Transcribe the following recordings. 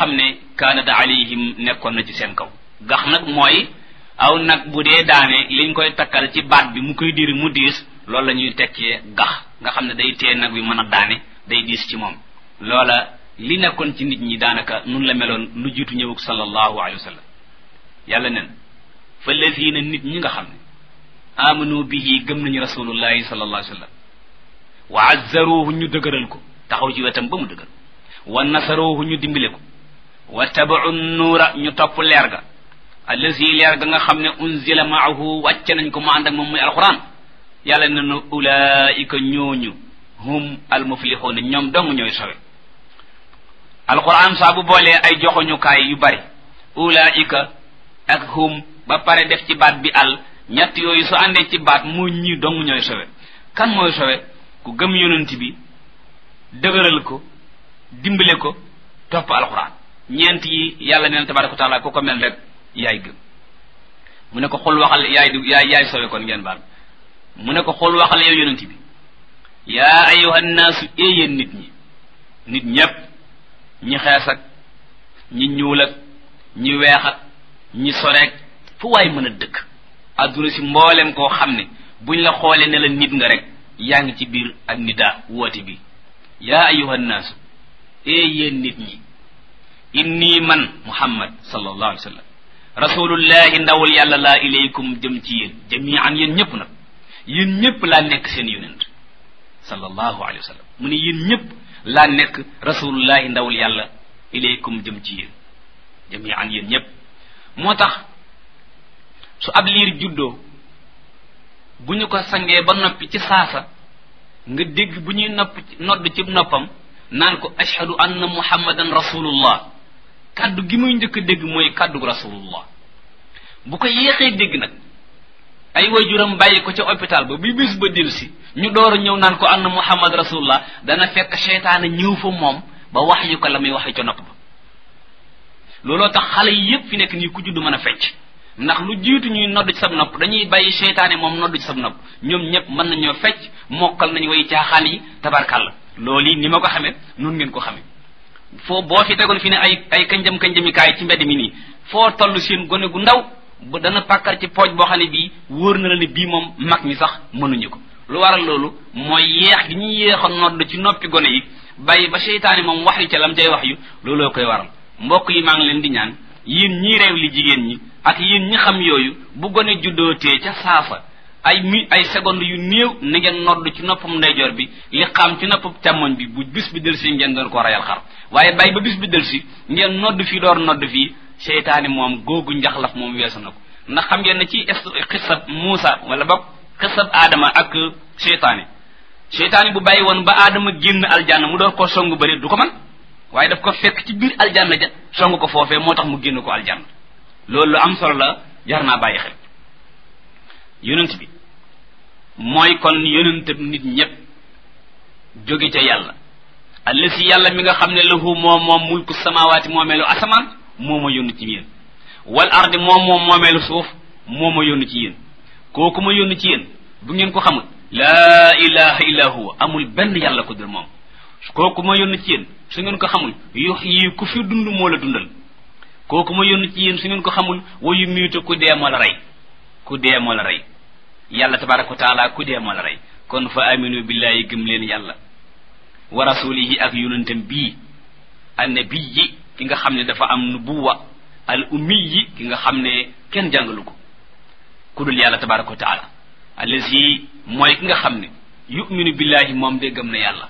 xam ne kaanat alayhim nekkoon na ci seen kaw. gax nag mooy aw nag bu dee daane liñ koy takkal ci baat bi mu koy diri mu diis loolu la ñuy tekkee gax nga xam ne day tee nag bi mën a daane day diis ci moom. loola li nekkoon ci nit ñi daanaka nun la meloon lu jiitu ñëwug sallallahu alayhi wa sallam. yàlla nen fa lazina nit ñi nga xam ne amanu bihi gëm nañu rasulullahi sallallahu alayhi wa sallam wa azzaruhu ñu dëgëral ko taxaw ci wetam ba mu dëgër wa nasaruhu ñu dimbile ko wa tabacu nuura ñu topp leer ga allazi leer ga nga xam ne unzila maahu wàcce nañ ko mu ànd ak moom muy alquran yàlla ne na ulaika ñooñu hum almuflixuuna ñoom dong ñooy sowe. alquran saa bu boolee ay joxoñukaay yu bari ulaika ak hum ba pare def ci baat bi al ñett yooyu su àndee ci baat mu ñi dong ñooy sowe. kan mooy sowe? ku gëm yonent bi dëgëral ko dimbale ko topp alquran. ñeent yi yàlla neen tabaraka wa taala ku ko mel rek yaay gëm. mu ne ko xul waxal yaay sowe kon ngeen baal. mu ne ko xul waxal yow yonent bi yaa ayyuhan naasu yéen nit ñi nit ñépp ñi xees ak ñi ñuul ak ñi weex ak ñi soreek fu waay mën a dëkk adduna si mboolem koo xam ne buñ la xoolee ne la nit nga rek yaa ngi ci biir ak nidaa woote bi yaa ayyuhan naasu yéen nit ñi inni man muhammad sallallahu alayhi wa sallam rasulullahi ndawul yàlla laa ilaykum jëm ci yéen jami'an yéen ñëpp nag yéen ñëpp laa nekk seen yonent sallallahu alayhi wa sallam mu ne yéen ñëpp laa nekk rasulullahi ndawul yàlla ilaykum jëm ci yéen jami'an yéen ñëpp. moo tax su ab liir juddoo bu ñu ko sangee ba noppi ci saasa nga dégg bu ñuy nodd ci noppam naan ko ashhadu anna muhammadan rasulullah kaddu gi muy njëkk a dégg mooy kaddu rasulullah. bu ko yéexee dégg nag ay waajuram bàyyi ko ca hôpital ba bi bis ba delsi ñu door a ñëw naan ko anna muhammad rasulullah dana fekk seytaane ñëw fa moom ba wax yu ko la muy waxee ca nopp ba. looloo tax xale yi yépp fi nekk nii ku judd mën a fecc ndax lu jiitu ñuy nodd ci sab nopp dañuy bàyyi seytaane moom nodd ci sab nopp ñoom ñëpp mën nañoo fecc mokkal nañu way caaxaan yi tabarkàlla. loolu yi ni ma ko xamee noonu ngeen ko xamee foo boo fi tegoon fi ne ay kanjamikaay ci mbedd mi nii foo toll seen gone gu ndaw bu dana pàkkar ci pooj boo xam ne bii wóor na la ne bii moom mag ñi sax mënuñu ko. lu waral loolu mooy yeex gi ñuy yeex a nodd ci noppi gone yi bàyyi ba seytaane moom wax yu ca lam cay wax yu looloo koy waral. mbokk yi maa ngi leen di ñaan yéen ñii réew li jigéen ñi ak yéen ñi xam yooyu bu gone juddootee ca saasa ay seconde yu néew na ngeen nodd ci noppam ndeyjoor bi li xam ci noppam càmmoñ bi bu bis bi del si ngeen doon ko rayal xar waaye bàyyi ba bis bi del si ngeen nodd fii door nodd fii seytaane moom googu njaxlaf moom weesu na ko. ndax xam ngeen ne ci xisab Muusa wala boog xisab Adama ak seytaane bu bàyyi woon ba Adama génn aljanna mu door koo songu bëri du ko man waaye daf ko fekk ci biir aljanna ja song ko foofee moo tax mu génn ko aljanna. loolu lu am solo la jar naa bàyyi xel. yonent bi mooy kon yonentab nit ñépp jóge ca yàlla allasi yàlla mi nga xam ne lahu moom mulku samawaati moomeelu asamaan moo ma yónni ci yéen wal ardi moom moomeelu suuf moo ma yónni ci yéen kooku ma yónni ci yéen bu ngeen ko xamul laa ilaha illa huwa amul benn yàlla ko dul moom. kooku ma yónni ci yéen su ngeen ko xamul yuhyi ku fi dund moo la dundal kooku ma yónni ci yéen su ngeen ko xamul wa yumiitu ku dee moo la rey ku dee moo la rey yàlla tabaraka wa taala ku dee moo la rey. kon fa aminu billahi gëm leen yàlla wa rasulihi ak yonentam bii annabiyi ki nga xam ne dafa am nubuwa al ummiyi ki nga xam ne kenn jàngalu ko ku dul yàlla tabaraka wa taala allazi mooy ki nga xam ne yuminu billahi moom de gëm na yàlla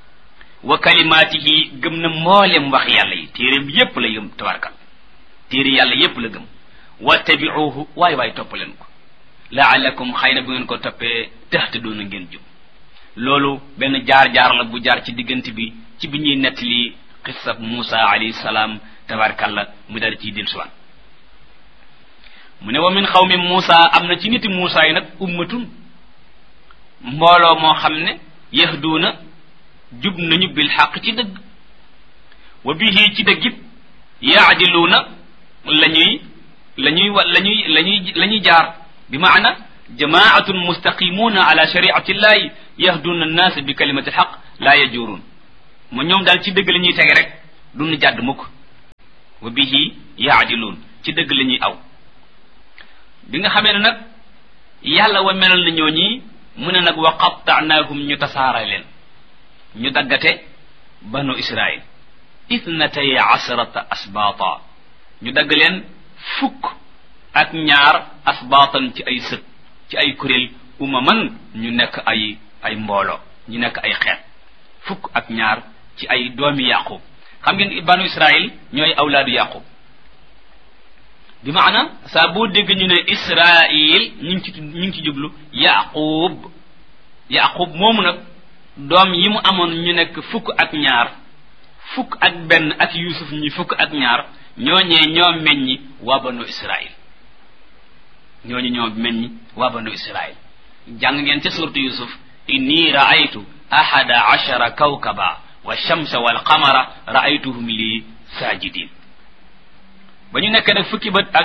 wa kalimaatihi gëm na mboolem wax yàlla yi téeréem yépp la gëm tabarkal téere yàlla yépp la gëm wattabi'uhu waay topp leen ko la'allakum xëy na bu ngeen ko toppee tahtaduna ngeen jub. loolu benn jaar-jaar la bu jaar ci diggante bi ci bi ñuy nettali xissab Muusa alayhi salaam tabarkalla mu dal ciy dellusiwaat. mu ne wa min xawmi Muusa am na ci niti Muusa yi nag ummatun mbooloo moo xam ne yahduuna jub nañu bil xaq ci dëgg wa bihi ci dëggit yaadiluuna lañuy jaar bi maana jamaatun mustaqimuuna ala shariati llahi yahduuna annaas bi kalimati alxaq laa yajuruun ma ñoom daal ci dëgg la ñuy tege rek duñu jàdd mukk wa bihi yaadiluun ci dëgg la ñuy aw. bi nga xamee ne nag yàlla wa melal na ñooñi mu ne nag wa qatta'naahum ñu tasaara leen ñu daggate banu israil ithnatay asrata asbaata ñu dagg leen 12 asbaatan ci ay sët ci ay kuréel umaman ñu nekk ay mbooloo ñu nekk ay xeet 12 ci ay doomi yaqub xam ngeen banu israil ñooy awlaadu yaqub bi maana saa boo dégg ñu ne israil ñu ngi ci jublu yaqub moomu nag doom yi mu amoon ñu nekk 12 1 ak yusuf ñi 12 ñooñee ñoo meññi waa banu israil jàng ngeen ca suurtu yusuf inni ra'aytu 11 kawkaba wa shamsa wal qamara ra'aytuhum li sajidin ba ñu nekk nag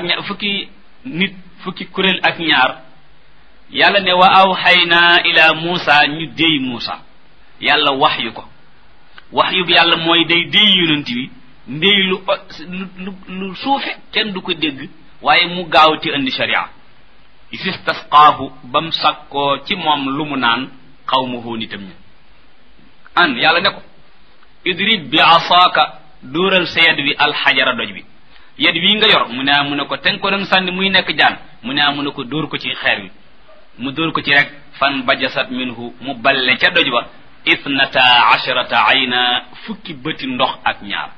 fukki kuréel ak ñaar yàlla ne wa awxayna ila Muusa ñu déy Muusa yàlla waxyu ko waxyu bi yàlla mooy day déy yonent bi ndéy lu suufe kenn du ko dégg waaye mu gaaw ci indi sharia istisqaahu bam sakkoo ci moom lu mu naan qawmuhu nitam ña an yàlla ne ko idrib bi asaaka dóoral sa yad wi alxajara doj bi yad wi nga yor mu ne ko ten ko doon sànni muy nekk jaan mu ne ko dóor ko ci xeer wi mu dóor ko ci rek fan bajasat minhu mu balle ca doj ba 12 ayna fukki bëti ndox ak ñaar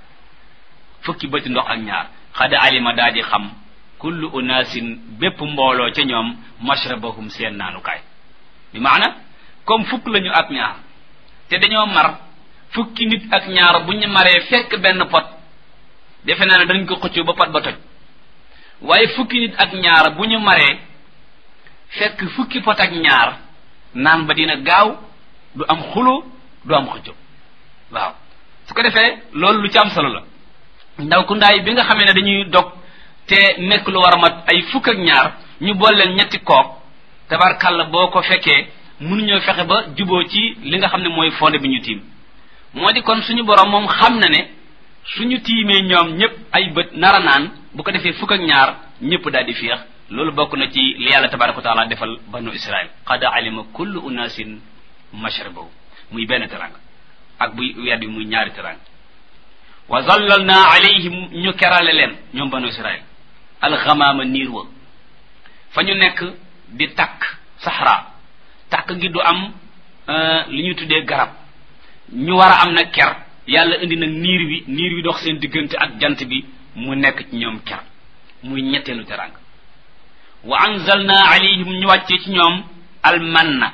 xad alima daa di xam kullu unaasin bépp mbooloo ca ñoom mashrabahum seen naanukaay bi maana comme fukk lañu ak ñaar te dañoo mar fukki nit ak ñaar bu ñu maree fekk benn pot defe naa ne dañ ko xëccoo ba pot ba toj waaye fukki nit ak ñaar bu ñu maree fekk fukki pot ak ñaar naan ba dina gaaw du am xulo du am xëccoo waaw su ko defee loolu lu ci am solo la ndaw ku ndaay bi nga xamee ne dañuy dog te nekk lu war a mat ay fukk ak ñaar ñu boole leen ñetti kook tabarkàlla boo ko fekkee mënuñoo fexe ba juboo ci li nga xam ne mooy fonde bi ñu tiim moo di kon suñu borom moom xam na ne suñu tiimee ñoom ñëpp ay bët nara naan bu ko defee fukk ak ñaar ñëpp daal di féex loolu bokk na ci li yàlla tabaraka wa taala defal banu israil qad alima kullu unasin mashrabahu muy benn teranga ak buy weer bi muy ñaari teranga wa zallalna alayhim ñu kerale leen ñoom banu israil alxamaama niir wa fa ñu nekk di takk saxra takk gi du am li ñuy tuddee garab ñu war a am nag ker yàlla indi nag niir wi dox seen diggante ak jant bi mu nekk ci ñoom ker muy ñetteelu teranga wa anzalna alayhim ñu wàccee ci ñoom almanna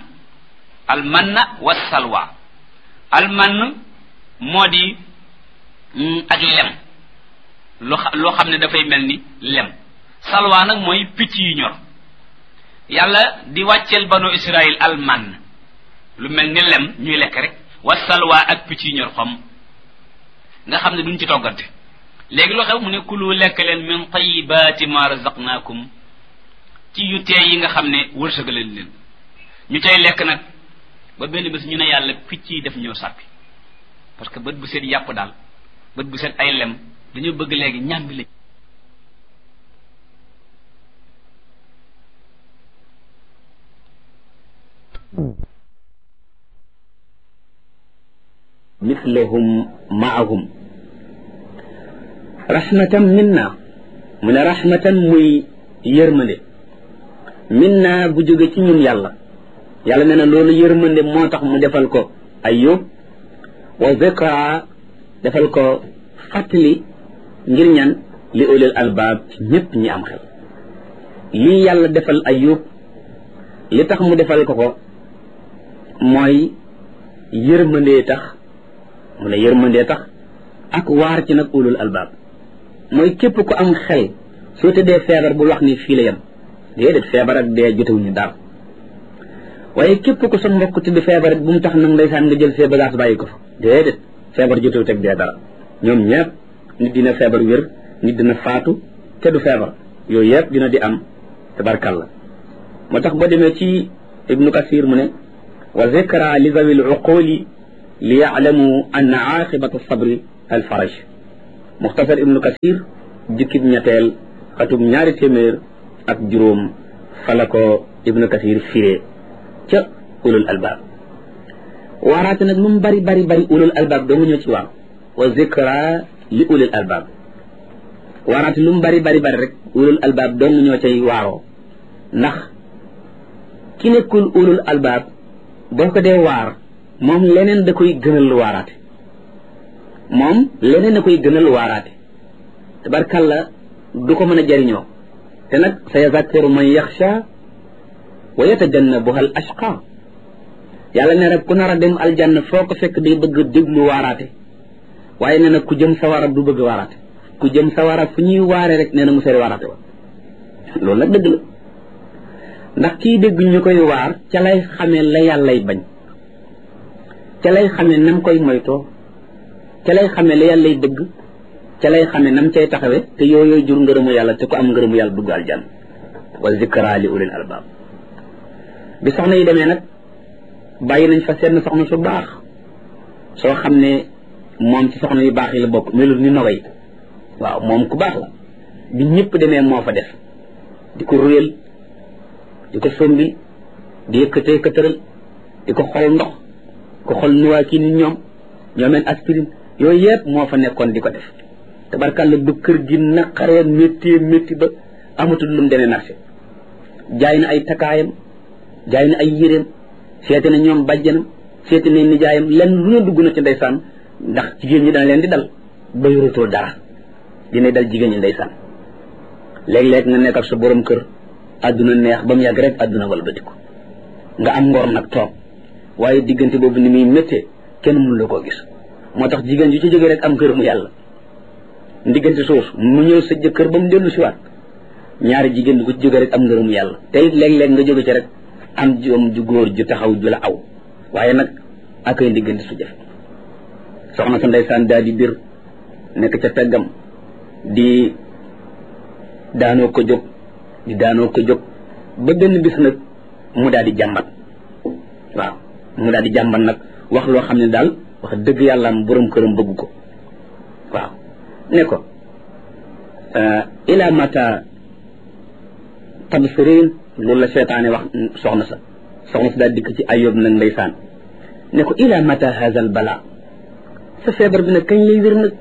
wa salwa almann moo di ak lem loo xam ne dafay mel ni lem salwa nag mooy picc yu ñor yàlla di wàcceel banu israil almann lu mel ni lem ñuy lekk rek wa salwa ak picc yu ñor xom nga xam ne duñ ci toggante léegi loo xew mu ne kulu lekk leen min tayibaati ma razaqnaakum ci yu teey yi nga xam ne wërsëgaleen leen ñu cay lekk nag ba benn bés ñu ne yàlla picc yi def ñëw sàppi parce que bët bu set yàpp daal bët bu set ay lem dañoo bëgg léegi ñàmbi lañ mislahum maahum rahmatan minna mu ne rahmatan muy yërmande minna bu jóge ci ñun yàlla nee na loolu yërmande moo tax mu defal ko Ayyub wa zikra defal ko fàttali ngir ñan li ulil albaab ci ñépp ñi am xel lii yàlla defal Ayyub li tax mu defal ko mooy yërmandee tax mu ne yërmandee tax ak waar ci nag ulul albaab mooy képp ku am xel soo tëddee feebar bul wax ni fii la yem déedéet feebar ak dee jotewuñu dara waaye képp ku sa mbokk tëdd feebar bu mu tax nag ndeysaan nga jël see bagage bàyyi ko fa déedéet feebar jotewut ak dee dara ñoom ñëpp nit dina feebar wér nit dina faatu te du feebar yooyu yëpp dina di am tabarkalla moo tax boo demee ci ibnu kasir mu ne wa zikra li zawil uquli li ya'lamu anna aqibata sabri al faraj muxtasar ibnu kasir jukkib ñetteel xatum 200 ak juróom fala ko ibnu kasir firee ca ulul albaab waaraate nag lu mu bari bari bari ulul albaab doo nga ñëw ci waaw wa zikra li ulul albaab waaraate lu mu bari bari bari rek ulul albaab doo nga ñoo cay waaroo ndax ki nekkul ulul albaab boo ko dee waar moom leneen da koy gënal waaraate moom leneen da koy gënal waaraate tabarkalla du ko mën a jariñoo te nag sa yazakkaru man yaxsha wa yatajannabuha al ashqa yàlla ne rek ku nar a dem aljanna foo ko fekk day bëgg déglu waaraate waaye nee na ku jëm sawara du bëgg waaraate ku jëm sawara fu ñuy waare rek nee na mu sori waaraate wa loolu nag dëgg la ndax kii dégg ñu koy waar ca lay xamee la yàllay bañ ca lay xamee nam koy moytoo ca lay xamee la yàllay bëgg ca lay xamee nam cay taxawe te yooyu jur ngërëmu yàlla te ko am ngërëmu yàlla dugg aljanna wa zikra li ulil albab bi soxna yi demee nag bàyyi nañ fa seen soxna su baax soo xam ne moom ci soxna yu baax yi la bokk melul ni nogay waaw moom ku baax la bi ñëpp demee moo fa def di ko ruyal di ko sombi di yëkkatee këtëral di ko xol ndox ko xol nuwaa kii ni ñoomeen aspirine yooyu yëpp moo fa nekkoon di ko def tabarkàlla du kër gi naqaree métti ba amatul lu mu demee marché jaay na ay takaayam jaay na ay yéreem seeti na ñoom bàjjanam seeti na nijaayam lenn lu ne dugg na ci ndeysaan ndax jigéen ñi dana leen di dal ba yoratoo dara dina dal jigéen ñi ndeysaan léeg-léeg nga nekk ak sa borom kër àdduna neex ba mu yàgg rek àdduna walbatiku nga am ngor nag toog waaye diggante boobu ni muy méttee kenn mënu la koo gis moo tax jigéen ju ci jógee rek am ngërëmu yàlla diggante suuf mu ñëw sa jëkkër ba mu dellu si waat ñaari jigéen ku ci jógee rek am ngërëmu yàlla te it léeg-léeg nga jóge ci rek am joom ju góor ju taxaw ju la aw waaye nag ak ay diggante su jëf soxna sa ndeysaan daal di bir nekk ca peggam di daanoo ko jóg ba benn bis nag mu daal di jàmbat waaw mu daal di jàmbat nag wax loo xam ne daal wax dëgg yàlla am borom këram bëgg ko waaw ne ko ila mata tabsirin loolu la seetaane wax soxna sa daal dikk ci Ayub nag ndeysaan ne ko ila mata hazal bala sa feebar bi nag kañ lay wér nag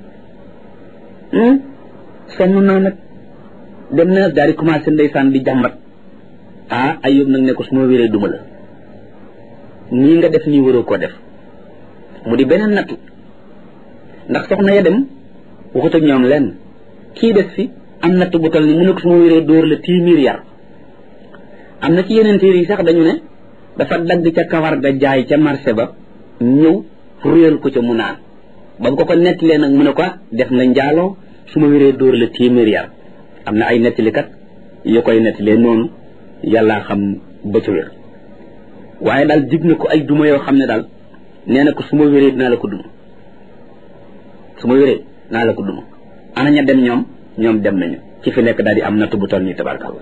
sonn naa nag dem na daal di commencé ndeysaan di jàmbat Ayub nag ne ko su ma wéree duma la nii nga def nii waroo koo def mu di beneen nattu ndax soxna ya dem waxut ak ñoom lenn kii def fi am nattu bu tal ni mu ne ko su ma wéree dóor la téeméer yar am na ci yeneen téere yi sax dañu ne dafa dagg ca kawar ga jaay ca marché ba ñëw ruyal ko ca mu naan ba nga ko nettalee nag mu ne ko def nga njaaloo su ma wéree dóor la téeméer yar am na ay nettalikat yu koy nettalee noonu yàllaa xam ba ca wér waaye daal dig na ko ay duma yoo xam ne daal nee na ko su ma wéree dinaa la ko duma su ma wéree naa la ko duma ana ña dem ñoom dem nañu ci fi nekk daal di am nattu bu toll nii tabarkalla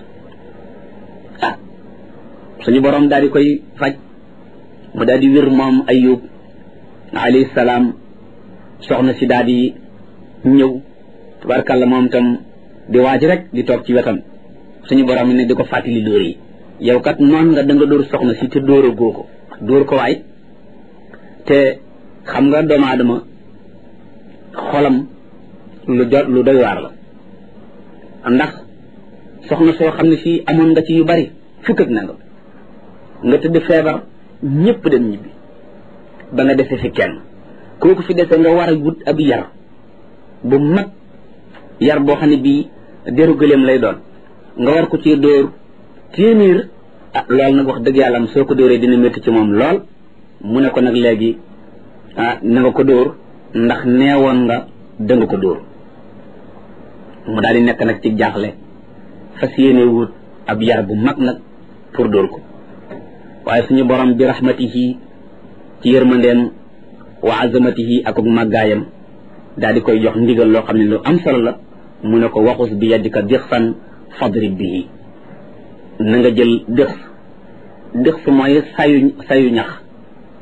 suñu borom daal di koy faj mu daal di wér moom Ayub alayhi salaam soxna si daal di ñëw tabarkalla moom tam di waaj rek di toog ci wetam suñu borom ne di ko fàttali dóor yi yow kat noon nga da nga dóor soxna si te dóor a goo ko dóor ko waay te xam nga doomu aadama xolam lu doy waar la ndax soxna soo xam ne si amoon nga ci yu bari fukk ak nga tëdd feebar ñëpp dem ñibbi ba nga dese fi kenn kooku fi dese nga war a wut ab yar bu mag yar boo xam ne bii deru gëléem lay doon nga war ko ci dóor téeméer loolu nag wax dëgg yàlla am soo ko dóoree dina métti ci moom lool mu ne ko nag léegi na nga ko dóor ndax neewoon nga danga ko dóor mu daal di nekk nag ci jaaxle fas yéene wut ab yar bu mag nag pour dóor ko waaye suñu borom bi rahmatihi ci yërmandeem wa azamatihi ak màggaayam daal di koy jox ndigal loo xam ne lu am solo la mu ne ko waxus bi yadika dixsan fadrib bihi na nga jël dix mooy sayu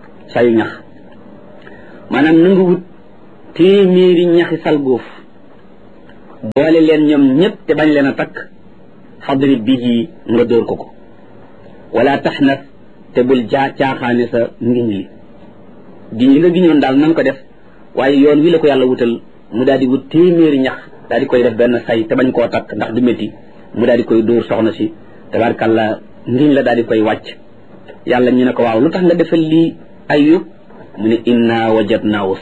ñax maanaam na nga wut téeméeri ñaxi salgóof boole leen ñoom ñëpp te bañ leen a takk fadrib bihi nga dóor ko wala taxnaf te bul caaxaane sa ngiñ li giñ li nga giñoon daal nan ko def waaye yoon wi la ko yàlla wutal mu daal di wut téeméeri ñax daal di koy def benn say te bañ koo takk ndax du métti mu daal di koy dóor soxna si tabarkàlla ngiñ la daal di koy wàcc yàlla ñu ne ko waaw lu tax nga defal lii Ayyub mu ne inna wajadnaahu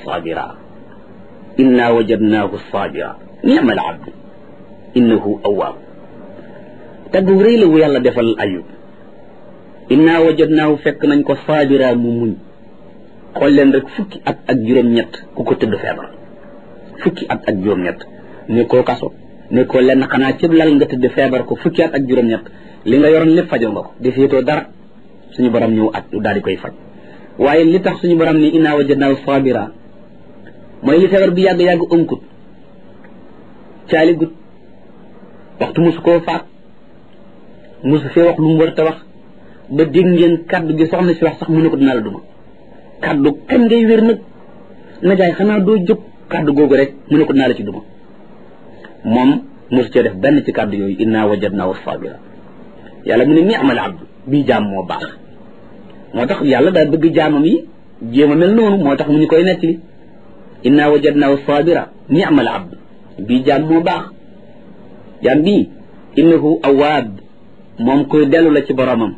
sabira ni'mal abdu innahu awwaab taggu rëy la wu yàlla defal Ayyub inna wajadnaahu fekk nañ ko sabira mu muñ xool leen rek fukki at ak juróom-ñett ku ko tëdd feebar fukki at ak juróom-ñett ne koo kaso ne ko lenn xanaa cëb lal nga tëdd feebar ko fukki at ak juróom-ñett li nga yoroon lépp fajoo nga ko defeetoo dara suñu borom ñëw at daal di koy faj waaye li tax suñu borom ni inna wajadnaahu sabira mooy li feebar bi yàgg-yàgg ënkut caali gut waxtu musu koo faat musu fee wax lu mu war a wax ba dégg ngeen kaddu gi soxna si wax sax mu ne ko dinaa la duma kaddu kan ngay wér nag na jaay xanaa doo jóg kaddu googu rek mu ne ko dinaa la ci duma moom musu cee def benn ci kaddu yooyu inna wajadnaahu sabira yàlla mu ne ni'mal abdu bii jaam moo baax moo tax yàlla daal bëgg jaamam yi jéem a mel noonu moo tax mu ñu koy nettali inna wajadnaahu sabira ni'mal abdu bii jaam moo baax jaam bii innahu awaab moom kuy dellu la ci boromam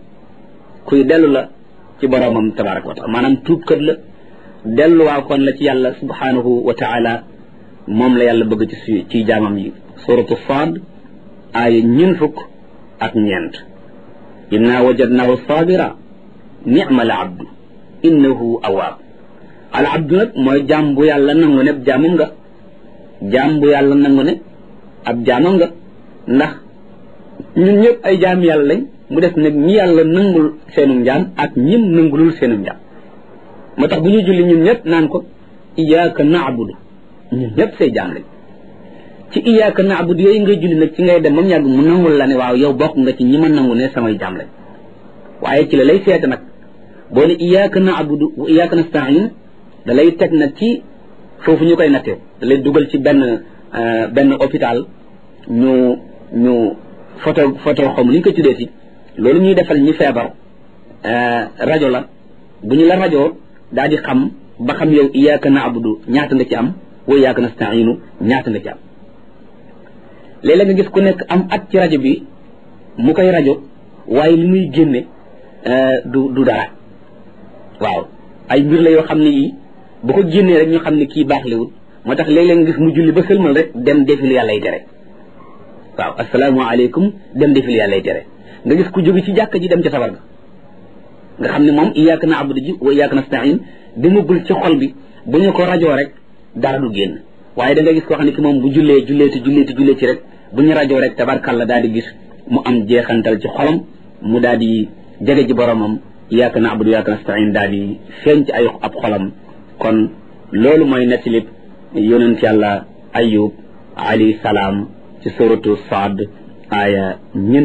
tabaraka wa taala maanaam tuubkat la delluwaa kon la ci yàlla subhanahu wa taala moom la yàlla bëgg ci jaamam yi suratu Saad aaya 24 inna wajadnaahu sabira ni'mal abdu innahu awaab al abdu nag mooy jaam bu yàlla nangu ne ab jaamam nga jaam bu yàlla nangu ne ab jaamam nga ndax ñun ñëpp ay jaam yàlla lañ mu def nag ñi yàlla nangul seenum njaam ak ñim nangulul seenum njaam moo tax bu ñu julli ñun ñëpp naan ko iyyaka na'budu ñun ñëpp say jaam lañ ci iyyaka na'budu yooyu ngay julli nag ci ngay dem ba mu yàgg mu nangul la ne waaw yow bokk nga ci ñi ma nangu ne samay jaam lañ waaye ci la lay seete nag boo ne iyyaka na'budu wa iyyaka nasta'in da lay teg nag ci foofu ñu koy nattee da lay dugal ci benn hôpital ñu photo xaw ma ni ñu ko tuddee ci loolu ñuy defal ñi feebar rajo la bu ñu la rajo daal di xam ba xam yow iyyaka na'budu ñaata nga ci am wa iyyaka nasta'inu ñaata nga ci am léeg-léeg nga gis ku nekk am at ci rajo bi mu koy rajo waaye li muy génne du dara waaw ay mbir la yoo xam ne yi bu ko génnee rek ñu xam ne kii baax lewul moo tax léeg-léeg nga gis mu julli ba sëlmal rek dem defil yàllay tere waaw asalaamaaleykum dem defil yàllay tere nga gis ku jóge ci jàkka ji dem ca sabar ga nga xam ne moom iyyaka na'budu ji wa iyyaka nasta'in demagul ci xol bi bu ñu ko rajoo rek dara du génn waaye da nga gis koo xam ne ki moom bu jullee ci rek bu ñu rajoo rek tabarkàlla daal di gis mu am jeexantal ci xolam mu daal di jege ji boromam iyyaka na'budu wa iyyaka nasta'in daal di feeñ ci ay ab xolam kon loolu mooy nettalib yonent yàlla Ayyub alayhi salaam ci suratu Saad aaya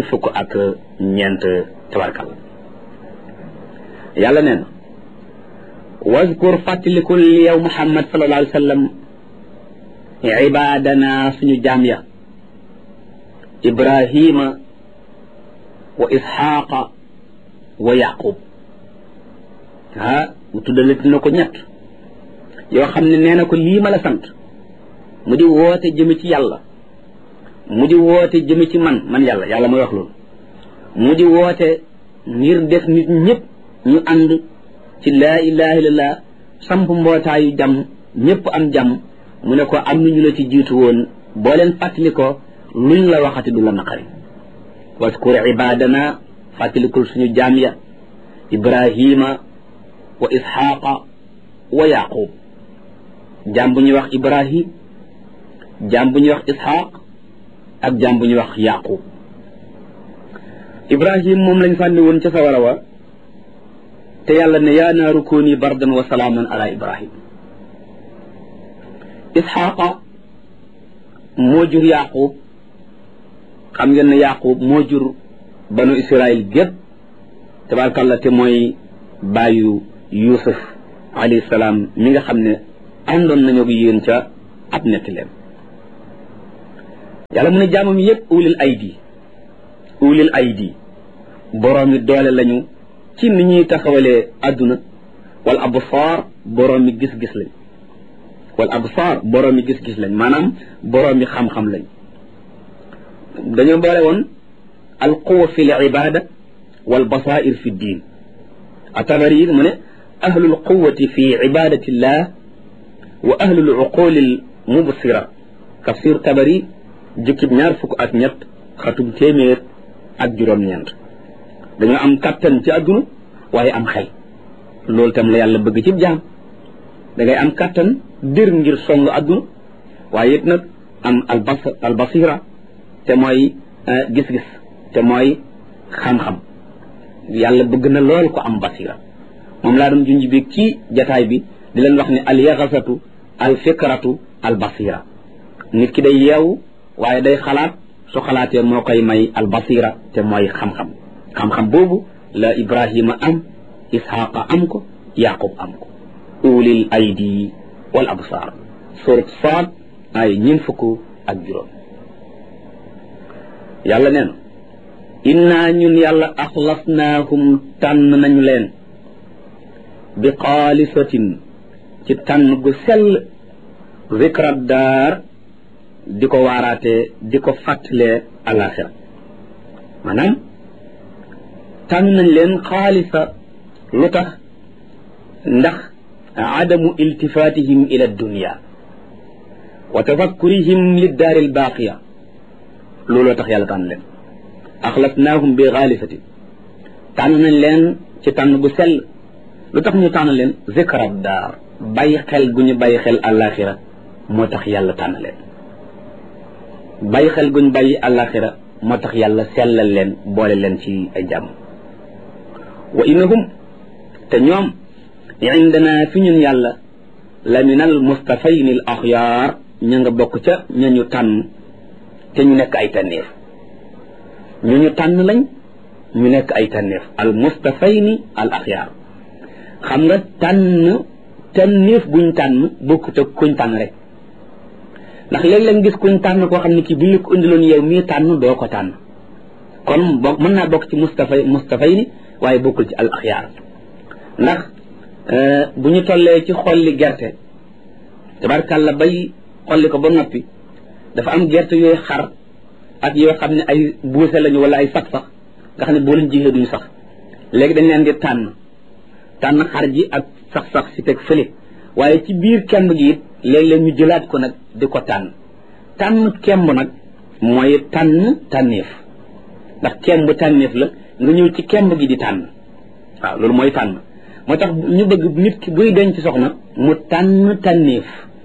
24 tabarkàlla yàlla nee na wazkur fàttalikul yow Muhammad sallallahu alayhi wa sallam ibadana suñu jaam ya Ibrahima wa Isxaaqa wa Yaqub mu tuddalati na ko ñett yoo xam ne nee na ko lii ma la sant mu di woote jëme ci yàlla mu di woote jëme ci man yàlla mooy wax loolu mu di woote ngir def nit ñëpp ñu ànd ci laa ilaha illallah samp mbootaayu jàmm ñëpp am jàmm mu ne ko am nañu la ci jiitu woon boo leen fàttali ko luñ la waxati du la naqari waskur ibadana fàttalikul suñu jaam ya Ibrahima wa Isxaaqa wa Yaqub jaam bu ñuy wax Ibrahim jaam bu ñuy wax Isxaaq ak jaam bu ñuy wax Yaqub Ibrahim moom lañ sànni woon ca sawara wa te yàlla ne yaa naaru kuuni bardan wa salaaman ala Ibrahim Isxaaqa moo jur Yaqub xam ngeen ne Yaqub moo jur banu Israël gépp tabaarkalla te mooy baayu Yuusuf alayhi salaam mi nga xam ne àndoon nañu ak yéen ca ab netti leen yàlla mu ne jaamam yépp ulil aydi boroomi doole lañu ci ni ñuy taxawalee adduna wal absaar boroomi gis-gis lañ maanaam boroomi xam-xam lañ dañoo boole woon al quwa fi l ibada wal basair fi ddin atabari mu ne ahlul quwati fi ibadatillah wa ahlul uqulil mubsira tafsir tabari jukkib 21 xatum téeméer ak juróom-ñeent dañoo am kattan ci adduna waaye am xel loolu tam la yàlla bëgg ci jaam da ngay am kattan dir ngir song adduna waaye it nag am al basira te mooy gis-gis te mooy xam-xam yàlla bëgg na lool ko am basira moom laa doon junj bi ci jataay bi di leen wax ne al yaxasatu al fikratu al basira nit ki day yeewu waaye day xalaat su xalaatee moo koy may al basira te mooy xam-xam boobu la Ibrahima am Isxaaqa am ko Yaqub am ko ulil aydi wal absaar surat Saad ay 20 ak juróom yàlla nee na inna ñun yàlla axlasnaahum tànn nañu leen bi xaalisatin ci tànn gu sell zikra daar di ko waaraatee di ko fàttalee alaxira maanaam tànn nañ leen xaalisa lu tax ndax adamu iltifatihim ila dunya wa tafakkurihim liddaari albaaqiya looloo tax yàlla tànn leen axlasnaahum bi xaalisatin tànn nañ leen ci tànn gu sell lu tax ñu tànn leen zikra daar bàyyi xel gu ñu bàyyi xel alaxira moo tax yàlla tànn leen bàyyi xel guñ bàyyi alaxira moo tax yàlla sellal leen boole leen ci ay jàmm wa innahum te ñoom indana fi ñun yàlla la min al mustafayni al axyaar ña nga bokk ca ña ñu tànn te ñu nekk ay tànneef ñu tànn lañ ñu nekk ay tànneef al mustafayni al axyaar xam nga tànneef buñ tànn bokkut ak kuñ tànn rek ndax léeg-léeg gis kuñ tànn koo xam ne kii buñ la ko indiloon yow mii tànn doo ko tànn kon mën naa bokk ci mustafayni waaye bokkul ci al axyaar ndax bu ñu tollee ci xolli gerte tabarkàlla bay xolli ko ba noppi dafa am gerte yooyu xar ak yoo xam ne ay buuse lañu wala ay sax nga xam ne boo leen jiyee duñu sax léegi dañ leen di tànn xar ji ak sax si teg fële waaye ci biir kemb gi it léeg-léeg ñu jëlaat ko nag di ko tànn kemb nag mooy tànneef ndax kemb tànneef la nga ñëw ci kemb gi di tànn waaw loolu mooy tànn moo tax ñu bëgg nit ki buy denc soxna mu tànneef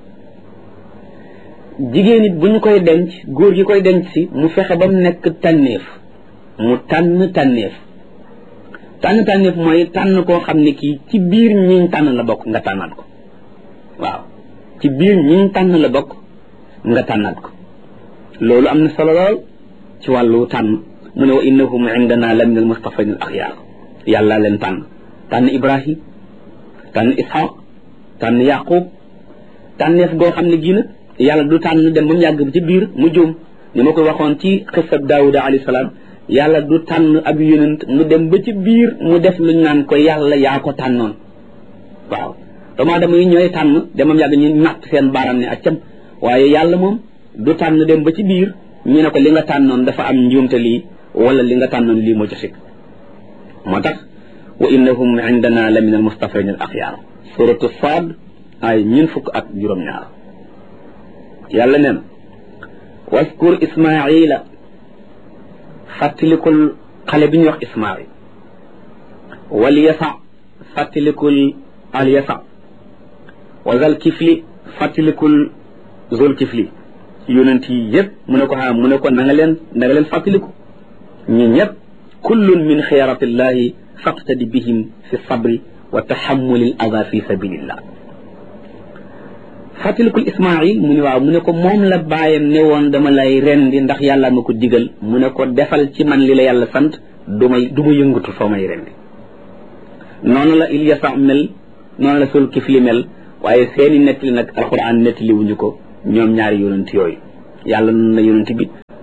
jigéen it bu ñu koy denc góor gi koy denc si mu fexe ba mu nekk tànneef mu tànneef mooy tànn koo xam ne kii ci biir ñiñ tànn la bokk nga tànnaat ko waaw ci biir ñiñ tànn la bokk nga tànnaat ko loolu am na solo lool ci wàllu tànn mu ne wa innahum indana la min al mustafayn al axyaar yàlla leen tànn Ibrahim tànn Ishaq tànn Yaqub tànneef goo xam ne gii nag yàlla du tànn dem ba mu yàgg ci biir mu juum ni ma ko waxoon ci xisab Daawuda alayhi salaam yàlla du tànn ab yonent mu dem ba ci biir mu def luñ naan ko yàlla yaa ko tànnoon waaw doomu aadama yi ñooy tànn demam yàgg ñu natt seen baaram ne accam waaye yàlla moom du tànn dem ba ci biir ñu ne ko li nga tànnoon dafa am njuumte lii wala li nga tànnoon lii moo ci sikk moo tax wa innahum indana la min al mustafayn al axyaar suratu Saad ay 20 ak juróom-ñaar yàlla neen waskur ismaila fàttalikul xale bi ñuy wax ismail wal yasa fàttalikul al yasa wa zal kifli fàttalikul zul kifli yonent yi yëpp mu ne ko mu ne ko na nga leen fàttaliku ñu ñëpp kullun min xiyaratillahi faqtadi bihim fi sabri wa taxamuli al ada fi sabilillah fàttalikul ismail mu ne waaw mu ne ko moom la bàyyam ne woon dama lay rendi ndax yàlla ma ko digal mu ne ko defal ci man li la yàlla sant du ma yëngatu soo may rendi noonu la Ilyasa mel noonu la Sul Kifli mel waaye seeni nettali nag alquran nettali wuñu ko ñoom ñaari yonent yooyu yàlla noonu la yonent bi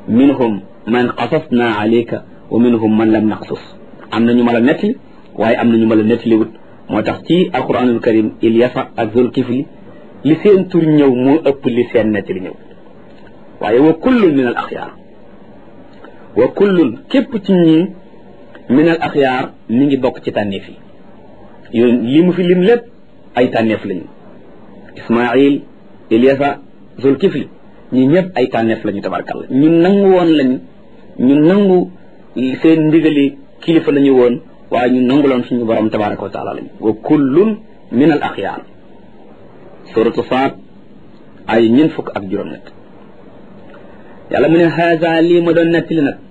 minhum man qasasna alayka wa minhum man lam naqsus am na ñu ma la nettali waaye am na ñu ma la nettaliwut moo tax ci alquranul karim Ilyasa ak Zulkifli li seen tur ñëw moo ëpp li seen nettali ñëw waaye wa kullun min al axyaar wa kullun képp ci ñii min al axyaar mi ngi bokk ci tànneef yi yoon li mu fi lim lépp ay tànneef lañu Ismaïl Ilyasa Zulkifli ñi ñëpp ay tànneef lañu tabarkalla ñu nangu woon lañu ñu nangu seen ndigali kilifa lañu woon waaye ñu nanguloon suñu borom tabaraka wa taala lañu wa kullun min al axyaar suratu Saad ay ñeent fukk ak juróom-ñett yàlla mu ne haza lii ma doon nettali nag